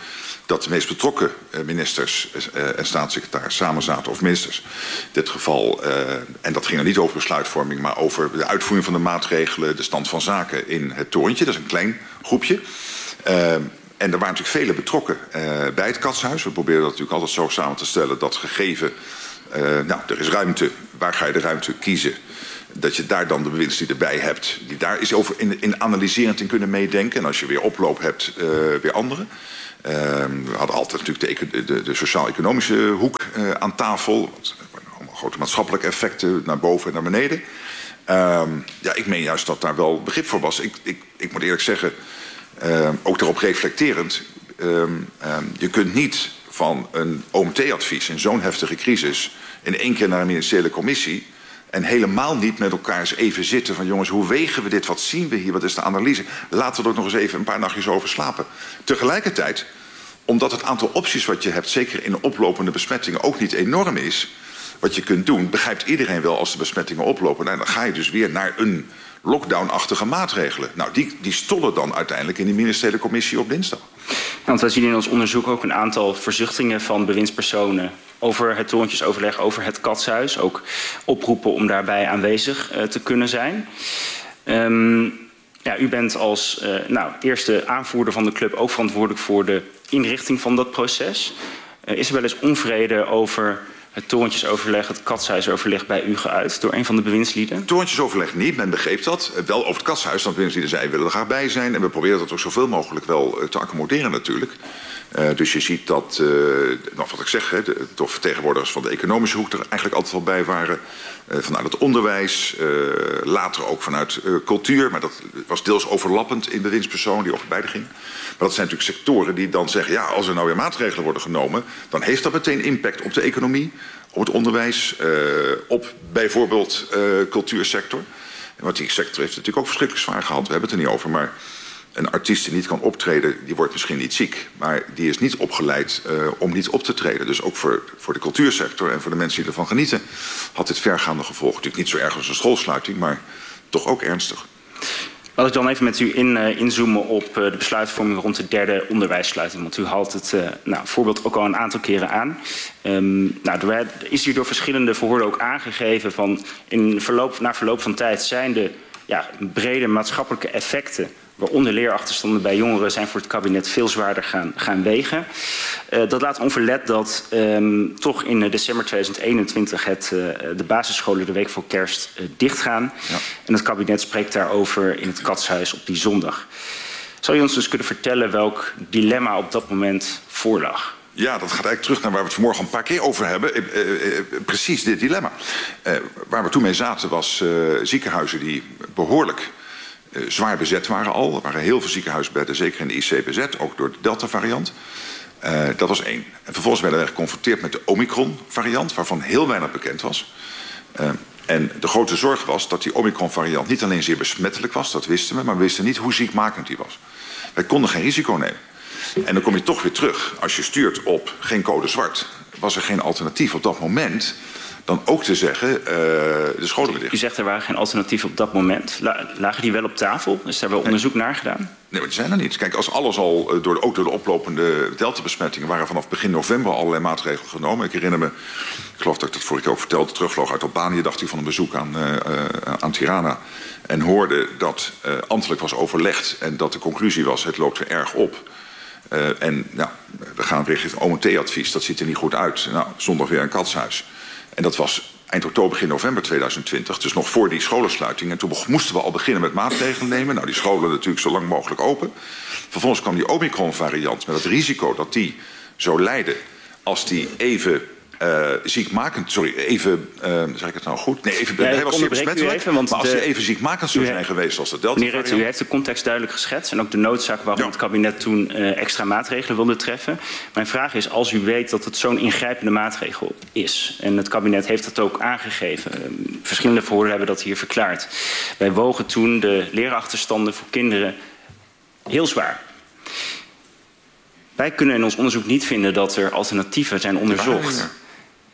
dat de meest betrokken ministers en staatssecretaris samen zaten, of ministers in dit geval, uh, en dat ging er niet over besluitvorming, maar over de uitvoering van de maatregelen, de stand van zaken in het torentje. Dat is een klein groepje. Uh, en er waren natuurlijk velen betrokken uh, bij het Katshuis. We proberen dat natuurlijk altijd zo samen te stellen dat gegeven, uh, nou, er is ruimte, waar ga je de ruimte kiezen? Dat je daar dan de bewindslieden bij hebt, die daar is over in, in analyserend in kunnen meedenken. En als je weer oploop hebt, uh, weer anderen. Uh, we hadden altijd natuurlijk de, de, de sociaal-economische hoek uh, aan tafel. Allemaal grote maatschappelijke effecten naar boven en naar beneden. Uh, ja, ik meen juist dat daar wel begrip voor was. Ik, ik, ik moet eerlijk zeggen, uh, ook daarop reflecterend. Uh, uh, je kunt niet van een O M T-advies in zo'n heftige crisis in één keer naar een ministeriële commissie en helemaal niet met elkaar eens even zitten van jongens, hoe wegen we dit? Wat zien we hier? Wat is de analyse? Laten we er ook nog eens even een paar nachtjes over slapen. Tegelijkertijd, omdat het aantal opties wat je hebt, zeker in oplopende besmettingen, ook niet enorm is, wat je kunt doen, begrijpt iedereen wel als de besmettingen oplopen. Nou, dan ga je dus weer naar een lockdown-achtige maatregelen. Nou, die, die stollen dan uiteindelijk in die ministeriële commissie op dinsdag. Ja, want wij zien in ons onderzoek ook een aantal verzuchtingen van bewindspersonen over het torentjesoverleg, over het Katshuis. Ook oproepen om daarbij aanwezig uh, te kunnen zijn. Um, ja, u bent als uh, nou, eerste aanvoerder van de club ook verantwoordelijk voor de inrichting van dat proces. Uh, is er wel eens onvrede over het torentjesoverleg, het Katshuisoverleg bij u geuit door een van de bewindslieden? Het torentjesoverleg niet, men begreep dat. Wel over het Katshuis, want bewindslieden zeiden, willen er graag bij zijn. En we proberen dat ook zoveel mogelijk wel te accommoderen natuurlijk. Uh, dus je ziet dat, uh, nog wat ik zeg, hè, de, de vertegenwoordigers van de economische hoek er eigenlijk altijd wel bij waren. Uh, vanuit het onderwijs, uh, later ook vanuit uh, cultuur. Maar dat was deels overlappend in bewindspersonen die over beide gingen. Maar dat zijn natuurlijk sectoren die dan zeggen, ja, als er nou weer maatregelen worden genomen, dan heeft dat meteen impact op de economie, op het onderwijs, uh, op bijvoorbeeld uh, cultuursector. Want die sector heeft natuurlijk ook verschrikkelijk zwaar gehad. We hebben het er niet over, maar een artiest die niet kan optreden, die wordt misschien niet ziek, maar die is niet opgeleid uh, om niet op te treden. Dus ook voor, voor de cultuursector en voor de mensen die ervan genieten had dit vergaande gevolgen. Natuurlijk niet zo erg als een schoolsluiting, maar toch ook ernstig. Laat ik dan even met u in, uh, inzoomen op uh, de besluitvorming rond de derde onderwijssluiting. Want u haalt het uh, nou, voorbeeld ook al een aantal keren aan. Um, nou, er is hier door verschillende verhoorden ook aangegeven van in verloop, na verloop van tijd zijn de ja, brede maatschappelijke effecten, waaronder leerachterstanden bij jongeren, zijn voor het kabinet veel zwaarder gaan, gaan wegen. Uh, dat laat onverlet dat um, toch in december tweeduizend eenentwintig het, uh, de basisscholen de week voor kerst uh, dichtgaan. Ja. En het kabinet spreekt daarover in het Katshuis op die zondag. Zou je ons dus kunnen vertellen welk dilemma op dat moment voorlag? Ja, dat gaat eigenlijk terug naar waar we het vanmorgen een paar keer over hebben. Uh, uh, uh, precies dit dilemma. Uh, waar we toen mee zaten was uh, ziekenhuizen die behoorlijk Uh, zwaar bezet waren al. Er waren heel veel ziekenhuisbedden, zeker in de I C bezet, ook door de Delta-variant. Uh, dat was één. En vervolgens werden we geconfronteerd met de Omicron-variant, waarvan heel weinig bekend was. Uh, en de grote zorg was dat die Omicron-variant niet alleen zeer besmettelijk was, dat wisten we, maar we wisten niet hoe ziekmakend die was. Wij konden geen risico nemen. En dan kom je toch weer terug. Als je stuurt op geen code zwart, was er geen alternatief op dat moment dan ook te zeggen, uh, de scholen weer dicht. U zegt er waren geen alternatieven op dat moment. Lagen die wel op tafel? Is daar wel onderzoek nee. naar gedaan? Nee, maar die zijn er niet. Kijk, als alles al, door de, ook door de oplopende delta-besmettingen, waren vanaf begin november allerlei maatregelen genomen. Ik herinner me, ik geloof dat ik dat vorige keer ook vertelde, terugvloog uit Albanië, dacht ik, van een bezoek aan, uh, aan Tirana. En hoorde dat uh, ambtelijk was overlegd en dat de conclusie was, het loopt weer erg op. Uh, en nou, we gaan richting het O M T-advies, dat ziet er niet goed uit. Nou, zondag weer een Katshuis. En dat was eind oktober, begin november tweeduizend twintig. Dus nog voor die scholensluiting. En toen moesten we al beginnen met maatregelen nemen. Nou, die scholen natuurlijk zo lang mogelijk open. Vervolgens kwam die Omicron-variant met het risico dat die zou lijden als die even uh, ziekmakend... Sorry, even... Uh, zeg ik het nou goed? Nee, even, ja, hij was zeer besmettelijk. Even, want maar als de, die even ziekmakend zou zijn geweest als de Delta-variant... Meneer Rutte, u heeft de context duidelijk geschetst en ook de noodzaak waarom ja. het kabinet toen uh, extra maatregelen wilde treffen. Mijn vraag is, als u weet dat het zo'n ingrijpende maatregel is, en het kabinet heeft dat ook aangegeven, uh, verschillende verhoorden hebben dat hier verklaard. Wij wogen toen de leerachterstanden voor kinderen heel zwaar. Wij kunnen in ons onderzoek niet vinden dat er alternatieven zijn onderzocht.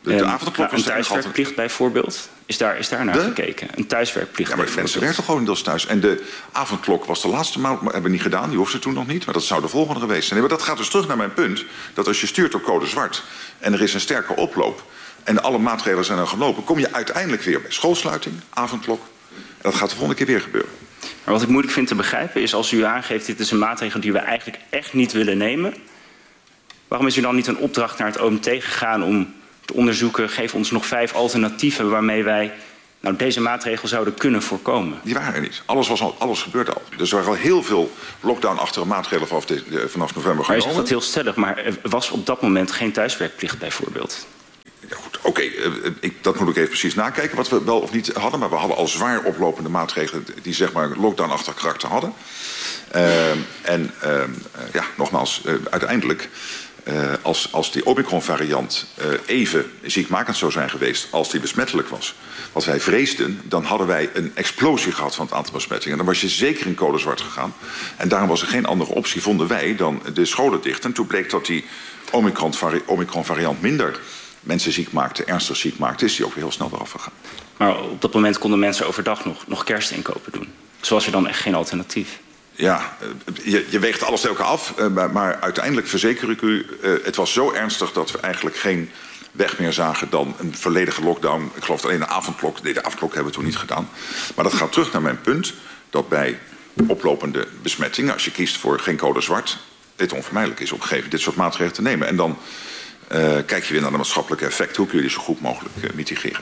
De, de avondklok nou, was een thuiswerkplicht bijvoorbeeld. Is daar, is daar naar de? gekeken? Een thuiswerkplicht. Ja, maar de mensen werkten gewoon deels thuis. En de avondklok was de laatste maand, maar hebben we niet gedaan. Die hoefde toen nog niet. Maar dat zou de volgende geweest zijn. Nee, maar dat gaat dus terug naar mijn punt. Dat als je stuurt op code zwart en er is een sterke oploop en alle maatregelen zijn er gelopen, kom je uiteindelijk weer bij schoolsluiting, avondklok. En dat gaat de volgende keer weer gebeuren. Maar wat ik moeilijk vind te begrijpen is als u aangeeft dit is een maatregel die we eigenlijk echt niet willen nemen. Waarom is u dan niet een opdracht naar het O M T gegaan om te onderzoeken, geef ons nog vijf alternatieven waarmee wij nou, deze maatregel zouden kunnen voorkomen? Die waren er niet. Alles, was al, alles gebeurde al. Dus er waren al heel veel lockdown-achtige maatregelen vanaf, de, de, vanaf november genomen. Maar je zegt dat heel stellig, maar er was op dat moment geen thuiswerkplicht bijvoorbeeld. Ja, goed, oké, okay, dat moet ik even precies nakijken wat we wel of niet hadden. Maar we hadden al zwaar oplopende maatregelen die zeg maar lockdown-achtig karakter hadden. Uh, en uh, ja, nogmaals, uh, uiteindelijk, uh, als, als die Omicron-variant uh, even ziekmakend zou zijn geweest als die besmettelijk was, wat wij vreesden, dan hadden wij een explosie gehad van het aantal besmettingen. Dan was je zeker in code zwart gegaan. En daarom was er geen andere optie, vonden wij, dan de scholen dicht. En toen bleek dat die Omicron-variant minder mensen ziek maakte, ernstig ziek maakte, is die ook weer heel snel eraf gegaan. Maar op dat moment konden mensen overdag nog, nog kerstinkopen doen. Dus was er dan echt geen alternatief? Ja, je, je weegt alles tegen elkaar af. Maar, maar uiteindelijk verzeker ik u, uh, het was zo ernstig dat we eigenlijk geen weg meer zagen dan een volledige lockdown. Ik geloof alleen de avondklok. Nee, de avondklok hebben we toen niet gedaan. Maar dat gaat terug naar mijn punt, dat bij oplopende besmettingen, als je kiest voor geen code zwart, dit onvermijdelijk is op een gegeven moment dit soort maatregelen te nemen. En dan Uh, kijk je weer naar de maatschappelijke effecten. Hoe kun je die zo goed mogelijk uh, mitigeren?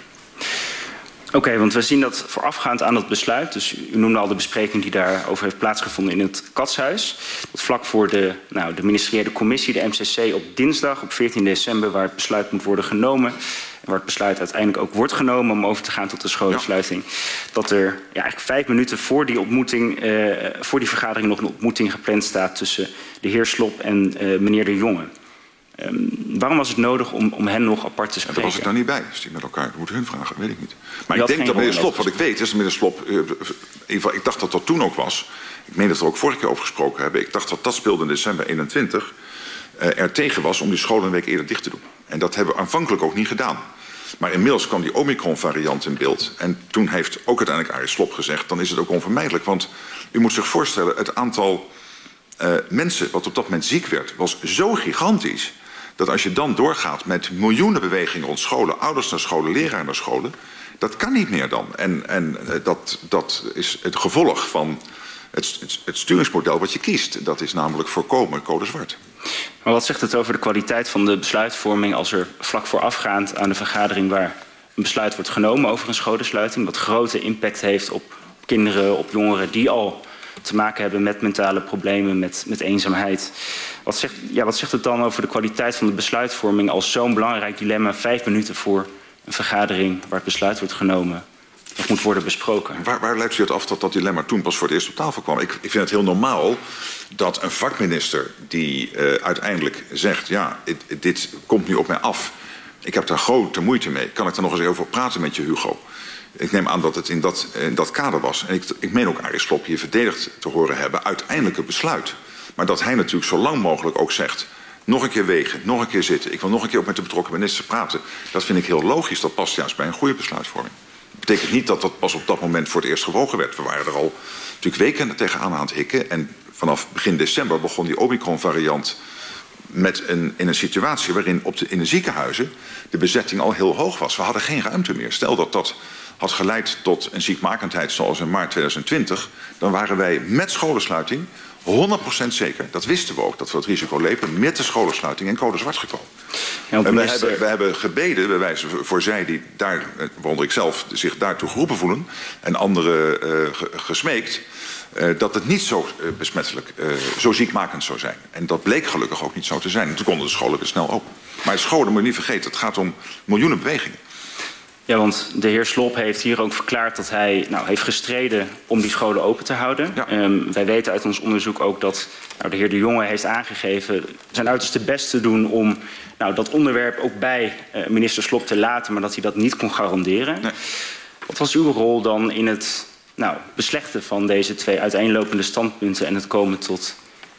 Oké, okay, want we zien dat voorafgaand aan dat besluit, dus u noemde al de bespreking die daarover heeft plaatsgevonden in het Katshuis, dat vlak voor de, nou, de ministeriële commissie, de M C C, op dinsdag, op veertien december, waar het besluit moet worden genomen, en waar het besluit uiteindelijk ook wordt genomen om over te gaan tot de scholensluiting, ja. dat er ja, eigenlijk vijf minuten voor die ontmoeting, uh, voor die vergadering nog een ontmoeting gepland staat tussen de heer Slob en uh, meneer De Jonge. Um, waarom was het nodig om, om hen nog apart te spreken? Ja, daar was ik daar niet bij. Dus die met elkaar moeten hun vragen, weet ik niet. Maar ik denk dat meneer Slob, wat ik weet, is dat meneer Slob, uh, in ieder geval, ik dacht dat dat toen ook was. Ik meen dat we er ook vorige keer over gesproken hebben. Ik dacht dat dat speelde in december eenentwintig. Uh, er tegen was om die scholen een week eerder dicht te doen. En dat hebben we aanvankelijk ook niet gedaan. Maar inmiddels kwam die Omicron-variant in beeld. En toen heeft ook uiteindelijk Arie Slob gezegd, dan is het ook onvermijdelijk. Want u moet zich voorstellen, het aantal uh, mensen wat op dat moment ziek werd, was zo gigantisch, dat als je dan doorgaat met miljoenen bewegingen rond scholen, ouders naar scholen, leraren naar scholen, dat kan niet meer dan. En, en dat, dat is het gevolg van het, het, het sturingsmodel wat je kiest. Dat is namelijk voorkomen code zwart. Maar wat zegt het over de kwaliteit van de besluitvorming als er vlak voorafgaand aan de vergadering waar een besluit wordt genomen over een scholensluiting, wat grote impact heeft op kinderen, op jongeren die al te maken hebben met mentale problemen, met, met eenzaamheid. Wat zegt, ja, wat zegt het dan over de kwaliteit van de besluitvorming als zo'n belangrijk dilemma vijf minuten voor een vergadering waar het besluit wordt genomen nog moet worden besproken? Waar, waar leidt u het af dat dat dilemma toen pas voor het eerst op tafel kwam? Ik, ik vind het heel normaal dat een vakminister die uh, uiteindelijk zegt, ja, dit, dit komt nu op mij af. Ik heb daar grote moeite mee. Kan ik daar nog eens over praten met je, Hugo? Ik neem aan dat het in dat, in dat kader was. En ik, ik meen ook Arie Slob hier verdedigd te horen hebben, uiteindelijk het besluit. Maar dat hij natuurlijk zo lang mogelijk ook zegt, nog een keer wegen, nog een keer zitten. Ik wil nog een keer ook met de betrokken minister praten. Dat vind ik heel logisch. Dat past juist bij een goede besluitvorming. Dat betekent niet dat dat pas op dat moment voor het eerst gewogen werd. We waren er al natuurlijk weken tegenaan aan het hikken. En vanaf begin december begon die Omicron-variant met een, in een situatie waarin op de, in de ziekenhuizen de bezetting al heel hoog was. We hadden geen ruimte meer. Stel dat dat had geleid tot een ziekmakendheid zoals in maart tweeduizend twintig, dan waren wij met scholensluiting honderd procent zeker, dat wisten we ook, dat we het risico liepen, met de scholensluiting en code zwart gekomen. Ja, en we, hebben, we hebben gebeden, bij wijze voor zij die daar, waaronder ik zelf, zich daartoe geroepen voelen, en anderen uh, gesmeekt, uh, dat het niet zo uh, besmettelijk, uh, zo ziekmakend zou zijn. En dat bleek gelukkig ook niet zo te zijn. En toen konden de scholen weer snel open. Maar scholen moet je niet vergeten, het gaat om miljoenen bewegingen. Ja, want de heer Slob heeft hier ook verklaard dat hij nou, heeft gestreden om die scholen open te houden. Ja. Um, wij weten uit ons onderzoek ook dat nou, de heer De Jonge heeft aangegeven zijn uiterste best te doen om nou, dat onderwerp ook bij uh, minister Slob te laten, maar dat hij dat niet kon garanderen. Nee. Wat was uw rol dan in het nou, beslechten van deze twee uiteenlopende standpunten en het komen tot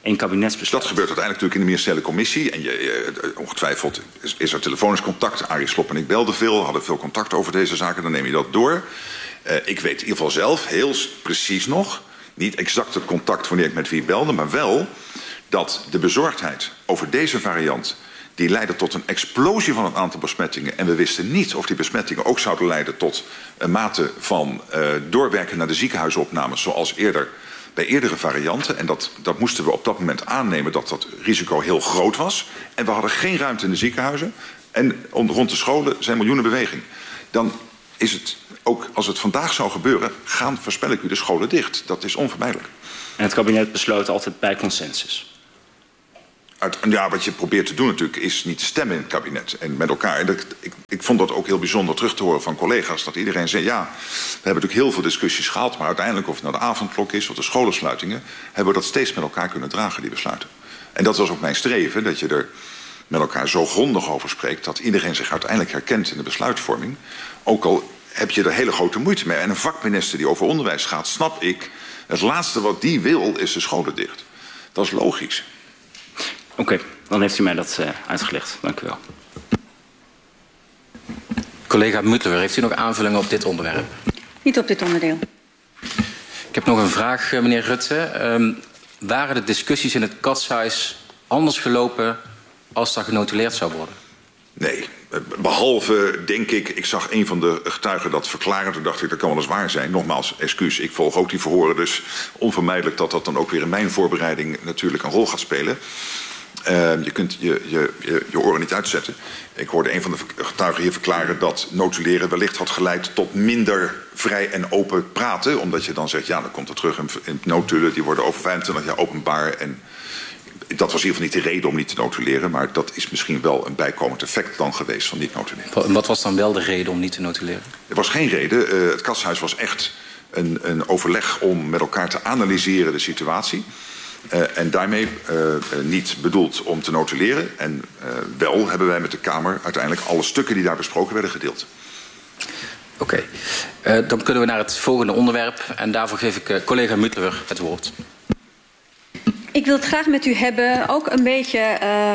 één kabinetsbesluit. Dat gebeurt uiteindelijk natuurlijk in de ministeriële commissie. En je, je, ongetwijfeld is, is er telefonisch contact. Arie Slob en ik belden veel, hadden veel contact over deze zaken. Dan neem je dat door. Uh, ik weet in ieder geval zelf heel precies nog, niet exact het contact wanneer ik met wie belde, maar wel dat de bezorgdheid over deze variant, die leidde tot een explosie van het aantal besmettingen. En we wisten niet of die besmettingen ook zouden leiden tot een mate van uh, doorwerken naar de ziekenhuisopnames, zoals eerder bij eerdere varianten. En dat, dat moesten we op dat moment aannemen dat dat risico heel groot was. En we hadden geen ruimte in de ziekenhuizen. En rond de scholen zijn miljoenen beweging. Dan is het ook, als het vandaag zou gebeuren, gaan, voorspel ik u, de scholen dicht. Dat is onvermijdelijk. En het kabinet besloot altijd bij consensus. Uit, ja, wat je probeert te doen natuurlijk is niet te stemmen in het kabinet en met elkaar. En dat, ik, ik vond dat ook heel bijzonder terug te horen van collega's. Dat iedereen zei, ja, we hebben natuurlijk heel veel discussies gehad, maar uiteindelijk of het nou de avondklok is of de scholensluitingen, hebben we dat steeds met elkaar kunnen dragen, die besluiten. En dat was ook mijn streven, dat je er met elkaar zo grondig over spreekt dat iedereen zich uiteindelijk herkent in de besluitvorming. Ook al heb je er hele grote moeite mee. En een vakminister die over onderwijs gaat, snap ik, het laatste wat die wil is de scholen dicht. Dat is logisch. Oké, okay, dan heeft u mij dat uh, uitgelegd. Dank u wel. Collega Muttler, heeft u nog aanvullingen op dit onderwerp? Niet op dit onderdeel. Ik heb nog een vraag, meneer Rutte. Um, waren de discussies in het Katshuis anders gelopen als dat genotuleerd zou worden? Nee, behalve, denk ik, ik zag een van de getuigen dat verklaren. Toen dacht ik, dat kan wel eens waar zijn. Nogmaals, excuus, ik volg ook die verhoren. Dus onvermijdelijk dat dat dan ook weer in mijn voorbereiding natuurlijk een rol gaat spelen. Uh, je kunt je, je, je, je oren niet uitzetten. Ik hoorde een van de getuigen hier verklaren dat notuleren wellicht had geleid tot minder vrij en open praten. Omdat je dan zegt, ja, dan komt het terug in, in notulen. Die worden over vijfentwintig jaar openbaar. En dat was in ieder geval niet de reden om niet te notuleren. Maar dat is misschien wel een bijkomend effect dan geweest van niet notuleren. Wat was dan wel de reden om niet te notuleren? Er was geen reden. Uh, het Katshuis was echt een, een overleg om met elkaar te analyseren de situatie. Uh, en daarmee uh, uh, niet bedoeld om te notuleren. En uh, wel hebben wij met de Kamer uiteindelijk alle stukken die daar besproken werden gedeeld. Oké, okay. uh, dan kunnen we naar het volgende onderwerp. En daarvoor geef ik uh, collega Muttler het woord. Ik wil het graag met u hebben, ook een beetje uh,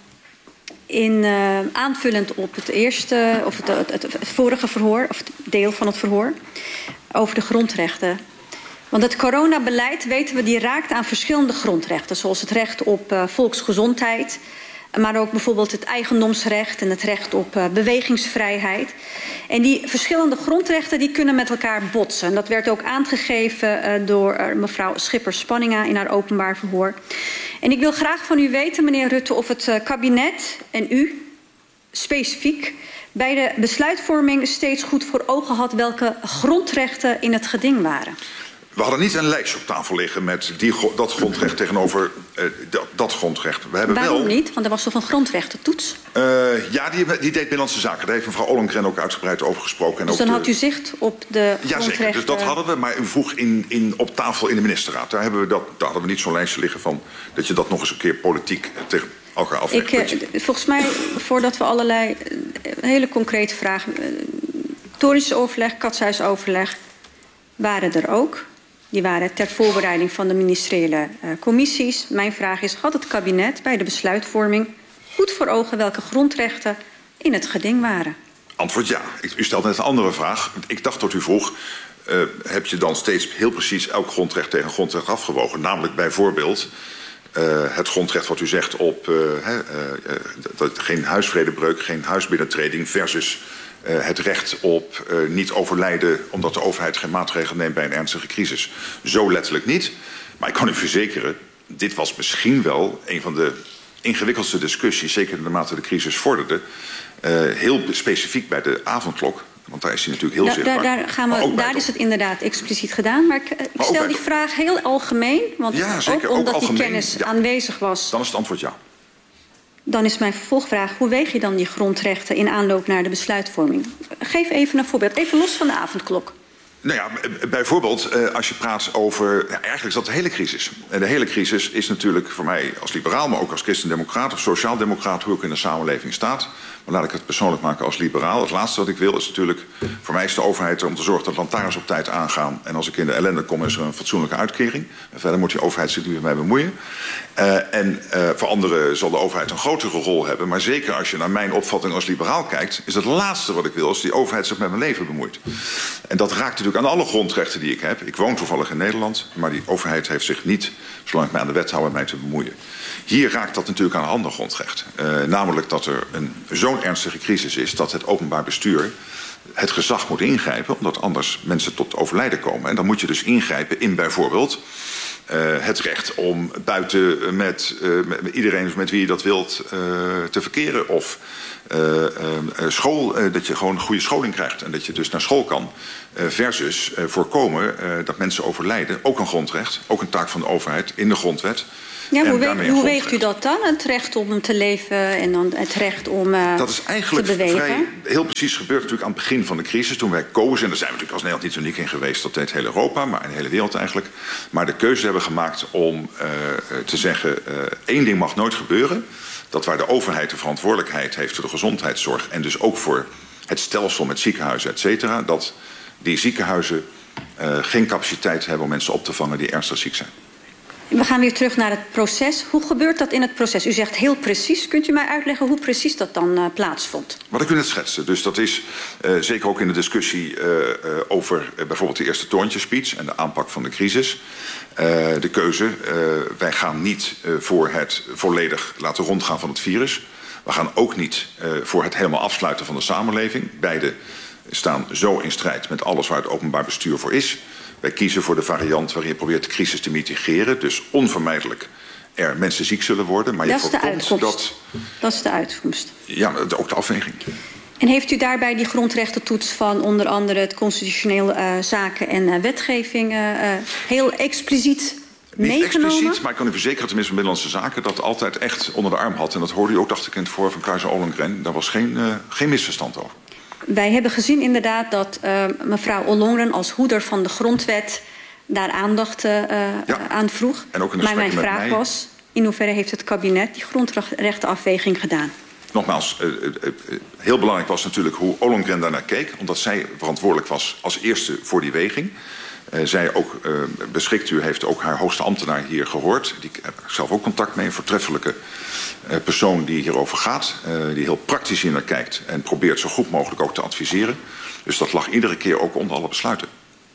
in, uh, aanvullend op het eerste, of het, het, het, het vorige verhoor, of het deel van het verhoor, over de grondrechten. Want het coronabeleid, weten we, die raakt aan verschillende grondrechten, zoals het recht op uh, volksgezondheid, maar ook bijvoorbeeld het eigendomsrecht en het recht op uh, bewegingsvrijheid. En die verschillende grondrechten die kunnen met elkaar botsen. Dat werd ook aangegeven uh, door uh, mevrouw Schippers-Spanninga in haar openbaar verhoor. En ik wil graag van u weten, meneer Rutte, of het uh, kabinet en u specifiek bij de besluitvorming steeds goed voor ogen had welke grondrechten in het geding waren. We hadden niet een lijstje op tafel liggen met die, dat grondrecht tegenover uh, dat, dat grondrecht. We hebben Waarom wel, niet? Want er was toch een grondrechtentoets? Uh, ja, die, die deed Binnenlandse Zaken. Daar heeft mevrouw Ollongren ook uitgebreid over gesproken. En dus ook dan de, had u zicht op de grondrechten? Ja, zeker. Dus dat hadden we. Maar u vroeg in, in, op tafel in de ministerraad. Daar, hebben we dat, daar hadden we niet zo'n lijstje liggen van dat je dat nog eens een keer politiek tegen elkaar aflegt. Ik, uh, volgens mij, voordat we allerlei uh, hele concrete vragen... Uh, Torensoverleg, Katshuisoverleg waren er ook. Die waren ter voorbereiding van de ministeriële uh, commissies. Mijn vraag is, had het kabinet bij de besluitvorming goed voor ogen welke grondrechten in het geding waren? Antwoord ja. U stelt net een andere vraag. Ik dacht dat u vroeg, uh, heb je dan steeds heel precies elk grondrecht tegen grondrecht afgewogen? Namelijk bijvoorbeeld uh, het grondrecht wat u zegt op uh, uh, uh, dat geen huisvredebreuk, geen huisbinnentreding versus Uh, het recht op uh, niet overlijden omdat de overheid geen maatregelen neemt bij een ernstige crisis. Zo letterlijk niet. Maar ik kan u verzekeren, dit was misschien wel een van de ingewikkeldste discussies, zeker naarmate de crisis vorderde, uh, heel specifiek bij de avondklok. Want daar is hij natuurlijk heel da, zichtbaar. Daar, daar, gaan we, daar is het inderdaad expliciet gedaan. Maar ik, ik stel die vraag heel algemeen. Want ja, zeker, ook omdat ook algemeen, die kennis ja. aanwezig was. Dan is het antwoord ja. Dan is mijn vervolgvraag, hoe weeg je dan die grondrechten in aanloop naar de besluitvorming? Geef even een voorbeeld, even los van de avondklok. Nou ja, bijvoorbeeld uh, als je praat over... Ja, eigenlijk is dat de hele crisis. En de hele crisis is natuurlijk voor mij als liberaal... maar ook als christendemocraat of sociaaldemocraat... hoe ik in de samenleving staat. Maar laat ik het persoonlijk maken als liberaal. Het laatste wat ik wil is natuurlijk... voor mij is de overheid er om te zorgen dat lantaarns op tijd aangaan. En als ik in de ellende kom is er een fatsoenlijke uitkering. En verder moet die overheid zich niet meer mee bemoeien. Uh, en uh, voor anderen zal de overheid een grotere rol hebben. Maar zeker als je naar mijn opvatting als liberaal kijkt... is het laatste wat ik wil als die overheid zich met mijn leven bemoeit. En dat raakt natuurlijk aan alle grondrechten die ik heb. Ik woon toevallig in Nederland, maar die overheid heeft zich niet... zolang ik mij aan de wet hou, met mij te bemoeien. Hier raakt dat natuurlijk aan een ander grondrecht. Uh, namelijk dat er een zo'n ernstige crisis is... dat het openbaar bestuur het gezag moet ingrijpen... omdat anders mensen tot overlijden komen. En dan moet je dus ingrijpen in bijvoorbeeld... Uh, het recht om buiten met, uh, met iedereen met wie je dat wilt uh, te verkeren. Of uh, uh, school, uh, dat je gewoon een goede scholing krijgt. En dat je dus naar school kan. Uh, versus uh, voorkomen uh, dat mensen overlijden. Ook een grondrecht. Ook een taak van de overheid in de grondwet. Ja, hoe, we, hoe weegt u dat dan? Het recht om te leven en dan het recht om uh, dat is eigenlijk te bewegen? Vrij, heel precies gebeurd natuurlijk aan het begin van de crisis. Toen wij kozen, en daar zijn we natuurlijk als Nederland niet uniek in geweest. Dat deed heel Europa, maar in de hele wereld eigenlijk. Maar de keuze hebben gemaakt om uh, te zeggen... Uh, één ding mag nooit gebeuren. Dat waar de overheid de verantwoordelijkheid heeft voor de gezondheidszorg... en dus ook voor het stelsel met ziekenhuizen, et cetera... dat die ziekenhuizen uh, geen capaciteit hebben om mensen op te vangen die ernstig ziek zijn. We gaan weer terug naar het proces. Hoe gebeurt dat in het proces? U zegt heel precies. Kunt u mij uitleggen hoe precies dat dan uh, plaatsvond? Wat ik u net schetste. Dus dat is uh, zeker ook in de discussie uh, uh, over uh, bijvoorbeeld de eerste toontjespeech... en de aanpak van de crisis. Uh, de keuze, uh, wij gaan niet uh, voor het volledig laten rondgaan van het virus. We gaan ook niet uh, voor het helemaal afsluiten van de samenleving. Beide staan zo in strijd met alles waar het openbaar bestuur voor is... Wij kiezen voor de variant waarin je probeert de crisis te mitigeren. Dus onvermijdelijk er mensen ziek zullen worden. Maar dat je is de voorkomt uitkomst. Dat, dat is de uitkomst. Ja, ook de afweging. En heeft u daarbij die grondrechtentoets van onder andere het constitutioneel uh, zaken en uh, wetgeving uh, heel expliciet Niet meegenomen? expliciet, maar ik kan u verzekeren, tenminste van Binnenlandse Zaken... dat altijd echt onder de arm had. En dat hoorde u ook, dacht ik, in het voor van Keizer Ollongren. Daar was geen, uh, geen misverstand over. Wij hebben gezien inderdaad dat uh, mevrouw Ollongren als hoeder van de grondwet... daar aandacht uh, ja. aan vroeg. En ook in de maar mijn met vraag mij. was, in hoeverre heeft het kabinet die grondrechtenafweging gedaan? Nogmaals, uh, uh, uh, heel belangrijk was natuurlijk hoe Ollongren daarnaar keek... omdat zij verantwoordelijk was als eerste voor die weging. Uh, zij ook uh, beschikt, u heeft ook haar hoogste ambtenaar hier gehoord. Die heb ik zelf ook contact mee, een voortreffelijke uh, persoon die hierover gaat. Uh, die heel praktisch hier naar kijkt en probeert zo goed mogelijk ook te adviseren. Dus dat lag iedere keer ook onder alle besluiten.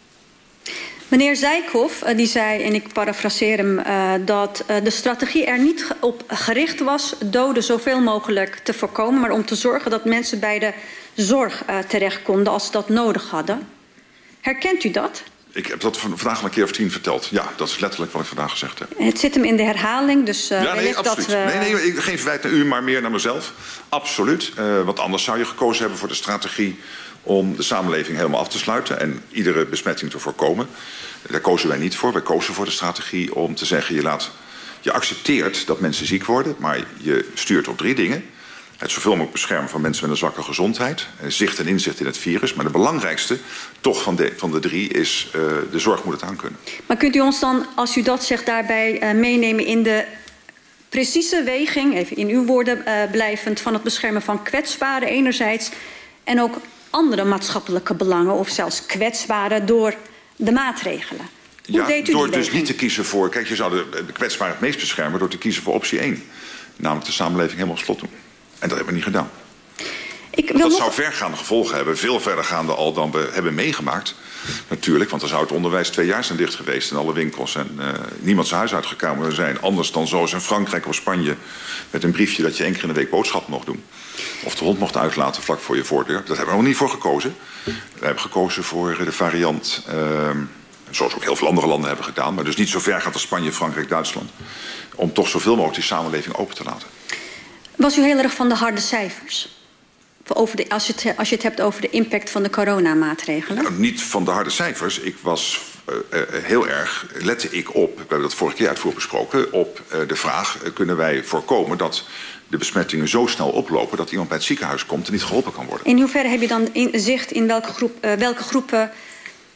Meneer Zijkhoff die zei, en ik parafraseer hem... Uh, dat uh, de strategie er niet op gericht was doden zoveel mogelijk te voorkomen... maar om te zorgen dat mensen bij de zorg uh, terecht konden als ze dat nodig hadden. Herkent u dat? Ik heb dat vandaag al een keer of tien verteld. Ja, dat is letterlijk wat ik vandaag gezegd heb. Het zit hem in de herhaling, dus uh, ja, nee, absoluut. dat... Uh... Nee, nee, geen verwijt naar u, maar meer naar mezelf. Absoluut. Uh, want anders zou je gekozen hebben voor de strategie... om de samenleving helemaal af te sluiten en iedere besmetting te voorkomen. Daar kozen wij niet voor. Wij kozen voor de strategie om te zeggen... je, laat, je accepteert dat mensen ziek worden, maar je stuurt op drie dingen. Het zoveel mogelijk beschermen van mensen met een zwakke gezondheid. Zicht en inzicht in het virus. Maar de belangrijkste, toch van de, van de drie, is uh, de zorg moet het aankunnen. Maar kunt u ons dan, als u dat zegt, daarbij uh, meenemen in de precieze weging... even in uw woorden uh, blijvend, van het beschermen van kwetsbaren enerzijds... en ook andere maatschappelijke belangen of zelfs kwetsbaren door de maatregelen? Hoe ja, deed u door die dus weging? niet te kiezen voor... Kijk, je zou de, de kwetsbaren het meest beschermen door te kiezen voor optie één. Namelijk de samenleving helemaal op slot doen. En dat hebben we niet gedaan. Ik wil dat nog... zou vergaande gevolgen hebben. Veel verdergaande al dan we hebben meegemaakt. Natuurlijk, want dan zou het onderwijs twee jaar zijn dicht geweest... in alle winkels en uh, niemand zijn huis uitgekomen zijn. Anders dan zoals in Frankrijk of Spanje... met een briefje dat je één keer in de week boodschappen mocht doen. Of de hond mocht uitlaten vlak voor je voordeur. Dat hebben we nog niet voor gekozen. We hebben gekozen voor de variant... Uh, zoals ook heel veel andere landen hebben gedaan... maar dus niet zo ver gaat als Spanje, Frankrijk, Duitsland... om toch zoveel mogelijk die samenleving open te laten. Was u heel erg van de harde cijfers? Over de, als, je het, als je het hebt over de impact van de coronamaatregelen? Nou, niet van de harde cijfers. Ik was uh, uh, heel erg, lette ik op, we hebben dat vorige keer uitvoerig besproken... op uh, de vraag, uh, kunnen wij voorkomen dat de besmettingen zo snel oplopen... dat iemand bij het ziekenhuis komt en niet geholpen kan worden. In hoeverre heb je dan in zicht in welke, groep, uh, welke groepen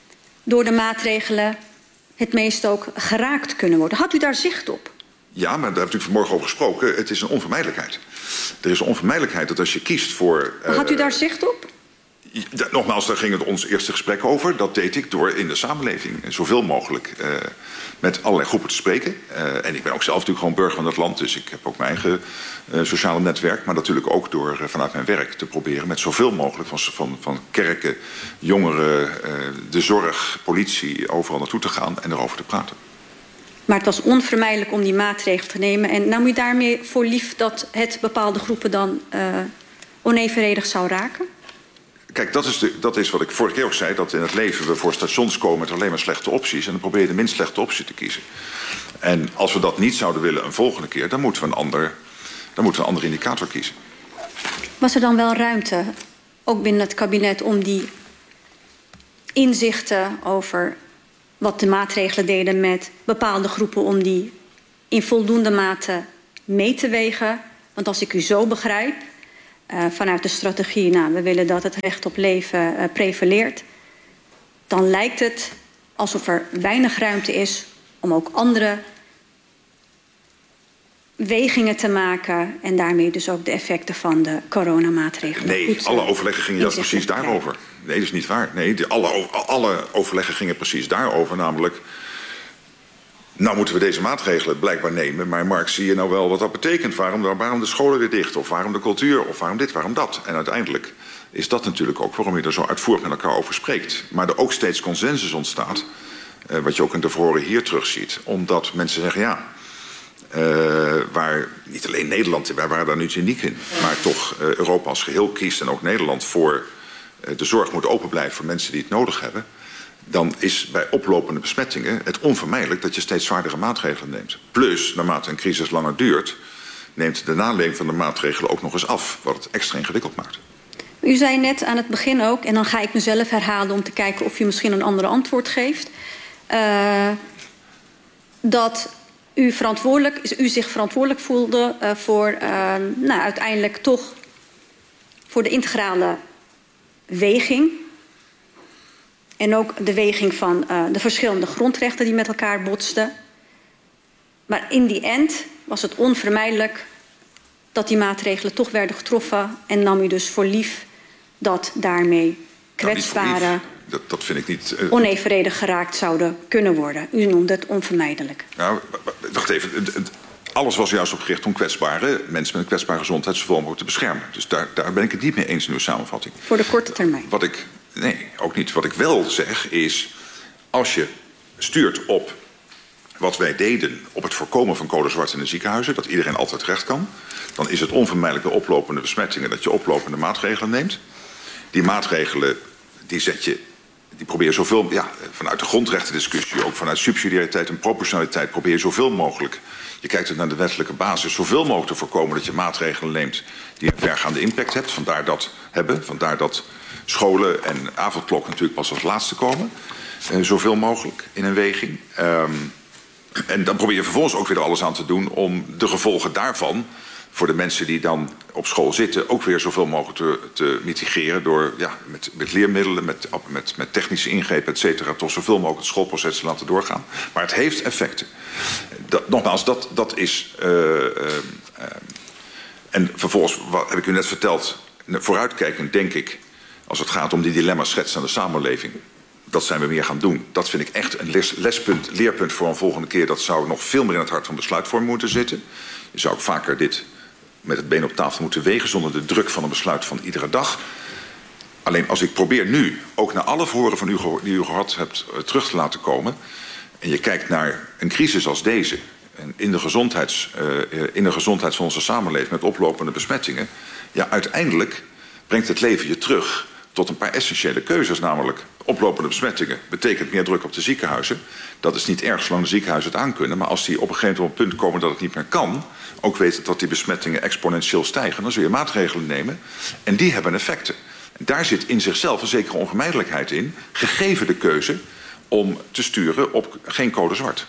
door de maatregelen het meest ook geraakt kunnen worden. Had u daar zicht op? Ja, maar daar hebben we natuurlijk vanmorgen over gesproken. Het is een onvermijdelijkheid. Er is een onvermijdelijkheid dat als je kiest voor... Maar had u uh, daar zicht op? Ja, nogmaals, daar ging het ons eerste gesprek over. Dat deed ik door in de samenleving zoveel mogelijk uh, met allerlei groepen te spreken. Uh, en ik ben ook zelf natuurlijk gewoon burger van het land. Dus ik heb ook mijn eigen uh, sociale netwerk. Maar natuurlijk ook door uh, vanuit mijn werk te proberen met zoveel mogelijk van, van, van kerken, jongeren, uh, de zorg, politie, overal naartoe te gaan en erover te praten. Maar het was onvermijdelijk om die maatregelen te nemen. En nam u daarmee voor lief dat het bepaalde groepen dan uh, onevenredig zou raken? Kijk, dat is, de, dat is wat ik vorige keer ook zei, dat in het leven we voor stations komen met alleen maar slechte opties. En dan probeer je de minst slechte optie te kiezen. En als we dat niet zouden willen een volgende keer, dan moeten we een, ander, dan moeten we een andere indicator kiezen. Was er dan wel ruimte, ook binnen het kabinet, om die inzichten over wat de maatregelen deden met bepaalde groepen, om die in voldoende mate mee te wegen? Want als ik u zo begrijp, Uh, vanuit de strategie, nou, we willen dat het recht op leven uh, prevaleert, dan lijkt het alsof er weinig ruimte is om ook andere wegingen te maken en daarmee dus ook de effecten van de coronamaatregelen. Nee, goed, alle overleggen gingen juist precies daarover. Nee, dat is niet waar. Nee, de, alle, alle overleggen gingen precies daarover, namelijk, nou moeten we deze maatregelen blijkbaar nemen, maar Mark, zie je nou wel wat dat betekent? Waarom, waarom de scholen weer dicht? Of waarom de cultuur? Of waarom dit, waarom dat? En uiteindelijk is dat natuurlijk ook waarom je er zo uitvoerig met elkaar over spreekt. Maar er ook steeds consensus ontstaat, eh, wat je ook in de verhoren hier terugziet. Omdat mensen zeggen, ja, uh, waar niet alleen Nederland, wij waren daar niet uniek in, maar toch uh, Europa als geheel kiest en ook Nederland voor uh, de zorg moet open blijven voor mensen die het nodig hebben. Dan is bij oplopende besmettingen het onvermijdelijk dat je steeds zwaardere maatregelen neemt. Plus, naarmate een crisis langer duurt, neemt de naleving van de maatregelen ook nog eens af, wat het extra ingewikkeld maakt. U zei net aan het begin ook, en dan ga ik mezelf herhalen om te kijken of u misschien een ander antwoord geeft, uh, dat u, verantwoordelijk, u zich verantwoordelijk voelde uh, voor uh, nou, uiteindelijk toch voor de integrale weging. En ook de weging van uh, de verschillende grondrechten die met elkaar botsten. Maar in die end was het onvermijdelijk dat die maatregelen toch werden getroffen. En nam u dus voor lief dat daarmee kwetsbaren Nou, dat, dat vind ik niet, uh, onevenredig geraakt zouden kunnen worden. U noemde het onvermijdelijk. Nou, wacht even. Alles was juist opgericht om kwetsbare mensen met een kwetsbare gezondheid zoveel mogelijk te beschermen. Dus daar, daar ben ik het niet mee eens in uw samenvatting. Voor de korte termijn. Wat ik, nee, ook niet. Wat ik wel zeg is, als je stuurt op wat wij deden op het voorkomen van code zwart in de ziekenhuizen, dat iedereen altijd recht kan, dan is het onvermijdelijk de oplopende besmettingen dat je oplopende maatregelen neemt. Die maatregelen, die zet je, die probeer je zoveel, ja, vanuit de grondrechtendiscussie, ook vanuit subsidiariteit en proportionaliteit, probeer je zoveel mogelijk, je kijkt het naar de wettelijke basis, zoveel mogelijk te voorkomen dat je maatregelen neemt die een vergaande impact hebt. Vandaar dat hebben, vandaar dat scholen en avondklok natuurlijk pas als laatste komen. Uh, zoveel mogelijk in een weging. Um, en dan probeer je vervolgens ook weer er alles aan te doen om de gevolgen daarvan voor de mensen die dan op school zitten ook weer zoveel mogelijk te, te mitigeren door ja, met, met leermiddelen, met, met, met technische ingrepen, et cetera, toch zoveel mogelijk het schoolproces te laten doorgaan. Maar het heeft effecten. Dat, nogmaals, dat, dat is... Uh, uh, uh, en vervolgens, wat heb ik u net verteld, vooruitkijkend denk ik, als het gaat om die dilemma's schetsen aan de samenleving, dat zijn we meer gaan doen. Dat vind ik echt een les, lespunt, leerpunt voor een volgende keer. Dat zou nog veel meer in het hart van besluitvorming moeten zitten. Je zou ook vaker dit met het been op tafel moeten wegen zonder de druk van een besluit van iedere dag. Alleen als ik probeer nu, ook naar alle verhoren van u die u gehad hebt, terug te laten komen, en je kijkt naar een crisis als deze, en in de, gezondheids, uh, in de gezondheid van onze samenleving met oplopende besmettingen, ja, uiteindelijk brengt het leven je terug tot een paar essentiële keuzes, namelijk oplopende besmettingen betekent meer druk op de ziekenhuizen. Dat is niet erg zolang de ziekenhuizen het aankunnen, maar als die op een gegeven moment op een punt komen dat het niet meer kan, ook weten dat die besmettingen exponentieel stijgen, dan zul je maatregelen nemen en die hebben effecten. En daar zit in zichzelf een zekere onvermijdelijkheid in, gegeven de keuze om te sturen op geen code zwart.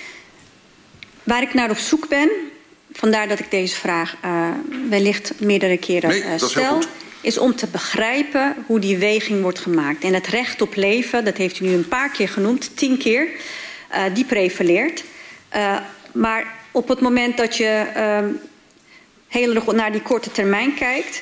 Waar ik naar op zoek ben, vandaar dat ik deze vraag uh, wellicht meerdere keren nee, uh, dat is stel, heel goed. is om te begrijpen hoe die weging wordt gemaakt. En het recht op leven, dat heeft u nu een paar keer genoemd, tien keer, uh, die prevaleert. Uh, maar op het moment dat je uh, heel erg naar die korte termijn kijkt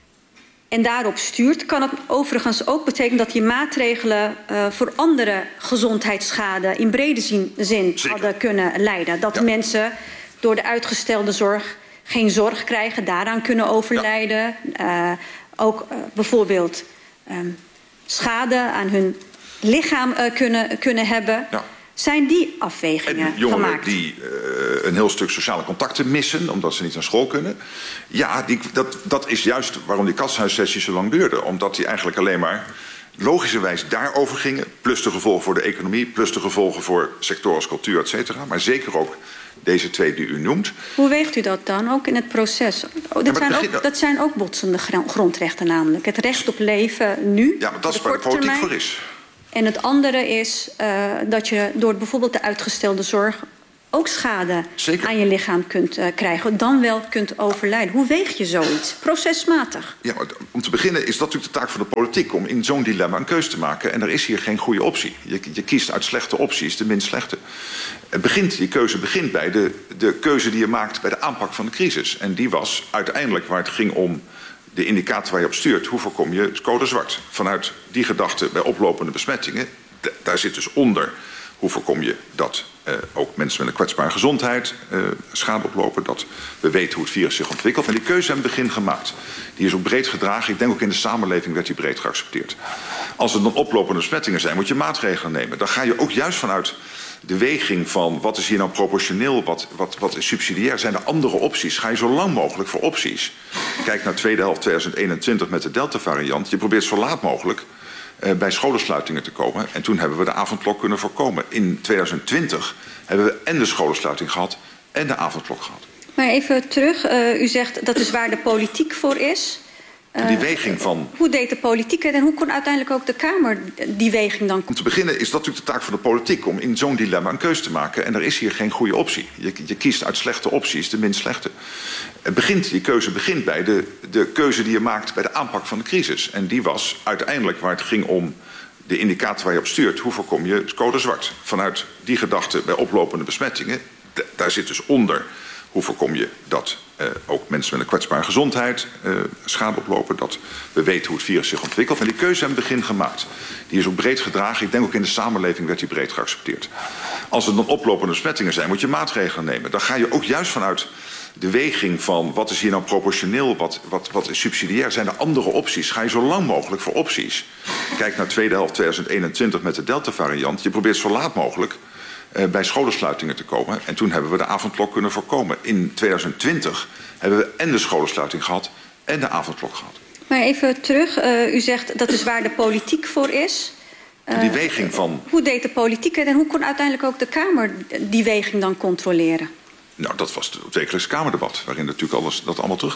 en daarop stuurt, kan het overigens ook betekenen dat die maatregelen uh, voor andere gezondheidsschade in brede zin, zin hadden kunnen leiden. Dat ja. mensen door de uitgestelde zorg geen zorg krijgen, daaraan kunnen overlijden. Ja. Uh, ook uh, bijvoorbeeld um, schade aan hun lichaam uh, kunnen, kunnen hebben. Ja. Zijn die afwegingen en jongeren gemaakt? die uh, een heel stuk sociale contacten missen, omdat ze niet naar school kunnen. Ja, die, dat, dat is juist waarom die katshuissessies zo lang duurden. Omdat die eigenlijk alleen maar logischerwijs daarover gingen. Plus de gevolgen voor de economie, plus de gevolgen voor sectoren als cultuur, et cetera. Maar zeker ook deze twee die u noemt. Hoe weegt u dat dan, ook in het proces? Oh, dat, ja, zijn begin, ook, dat zijn ook botsende grondrechten namelijk. Het recht op leven nu. Ja, maar dat is waar de politiek termijn. voor is. En het andere is uh, dat je door bijvoorbeeld de uitgestelde zorg ook schade Zeker. aan je lichaam kunt uh, krijgen, dan wel kunt overlijden. Hoe weeg je zoiets? Procesmatig. Ja, maar om te beginnen is dat natuurlijk de taak van de politiek om in zo'n dilemma een keuze te maken. En er is hier geen goede optie. Je, je kiest uit slechte opties de minst slechte. Het begint, die keuze begint bij de, de keuze die je maakt bij de aanpak van de crisis. En die was uiteindelijk waar het ging om de indicator waar je op stuurt. Hoe voorkom je code zwart? Vanuit die gedachte bij oplopende besmettingen, d- daar zit dus onder hoe voorkom je dat uh, ook mensen met een kwetsbare gezondheid uh, schade oplopen. Dat we weten hoe het virus zich ontwikkelt. En die keuze hebben we in het begin gemaakt. Die is ook breed gedragen. Ik denk ook in de samenleving werd die breed geaccepteerd. Als er dan oplopende besmettingen zijn, moet je maatregelen nemen. Dan ga je ook juist vanuit de weging van wat is hier nou proportioneel, wat, wat, wat is subsidiair, zijn er andere opties. Ga je zo lang mogelijk voor opties. Kijk naar tweede helft tweeduizend eenentwintig met de Delta-variant. Je probeert zo laat mogelijk uh, bij scholensluitingen te komen. En toen hebben we de avondklok kunnen voorkomen. In tweeduizend twintig hebben we en de scholensluiting gehad en de avondklok gehad. Maar even terug, uh, u zegt dat is waar de politiek voor is. Uh, die weging van... Hoe deed de politiek het en hoe kon uiteindelijk ook de Kamer die weging dan... Om te beginnen is dat natuurlijk de taak van de politiek om in zo'n dilemma een keuze te maken. En er is hier geen goede optie. Je, je kiest uit slechte opties de minst slechte. Het begint, die keuze begint bij de, de keuze die je maakt bij de aanpak van de crisis. En die was uiteindelijk waar het ging om de indicator waar je op stuurt. Hoe voorkom je code zwart? Vanuit die gedachte bij oplopende besmettingen, d- daar zit dus onder hoe voorkom je dat uh, ook mensen met een kwetsbare gezondheid uh, schade oplopen. Dat we weten hoe het virus zich ontwikkelt. En die keuze hebben we in het begin gemaakt. Die is ook breed gedragen. Ik denk ook in de samenleving werd die breed geaccepteerd. Als er dan oplopende besmettingen zijn, moet je maatregelen nemen. Dan ga je ook juist vanuit de weging van wat is hier nou proportioneel, wat, wat, wat is subsidiair, zijn er andere opties. Ga je zo lang mogelijk voor opties. Kijk naar tweede helft tweeduizend eenentwintig met de Delta-variant. Je probeert zo laat mogelijk uh, bij scholensluitingen te komen. En toen hebben we de avondklok kunnen voorkomen. In tweeduizend twintig hebben we en de scholensluiting gehad en de avondklok gehad. Maar even terug, uh, u zegt dat is waar de politiek voor is. Uh, die weging van... Hoe deed de politiek het en hoe kon uiteindelijk ook de Kamer die weging dan controleren? Nou, dat was het wekelijks Kamerdebat, waarin natuurlijk alles, dat allemaal terugkwam.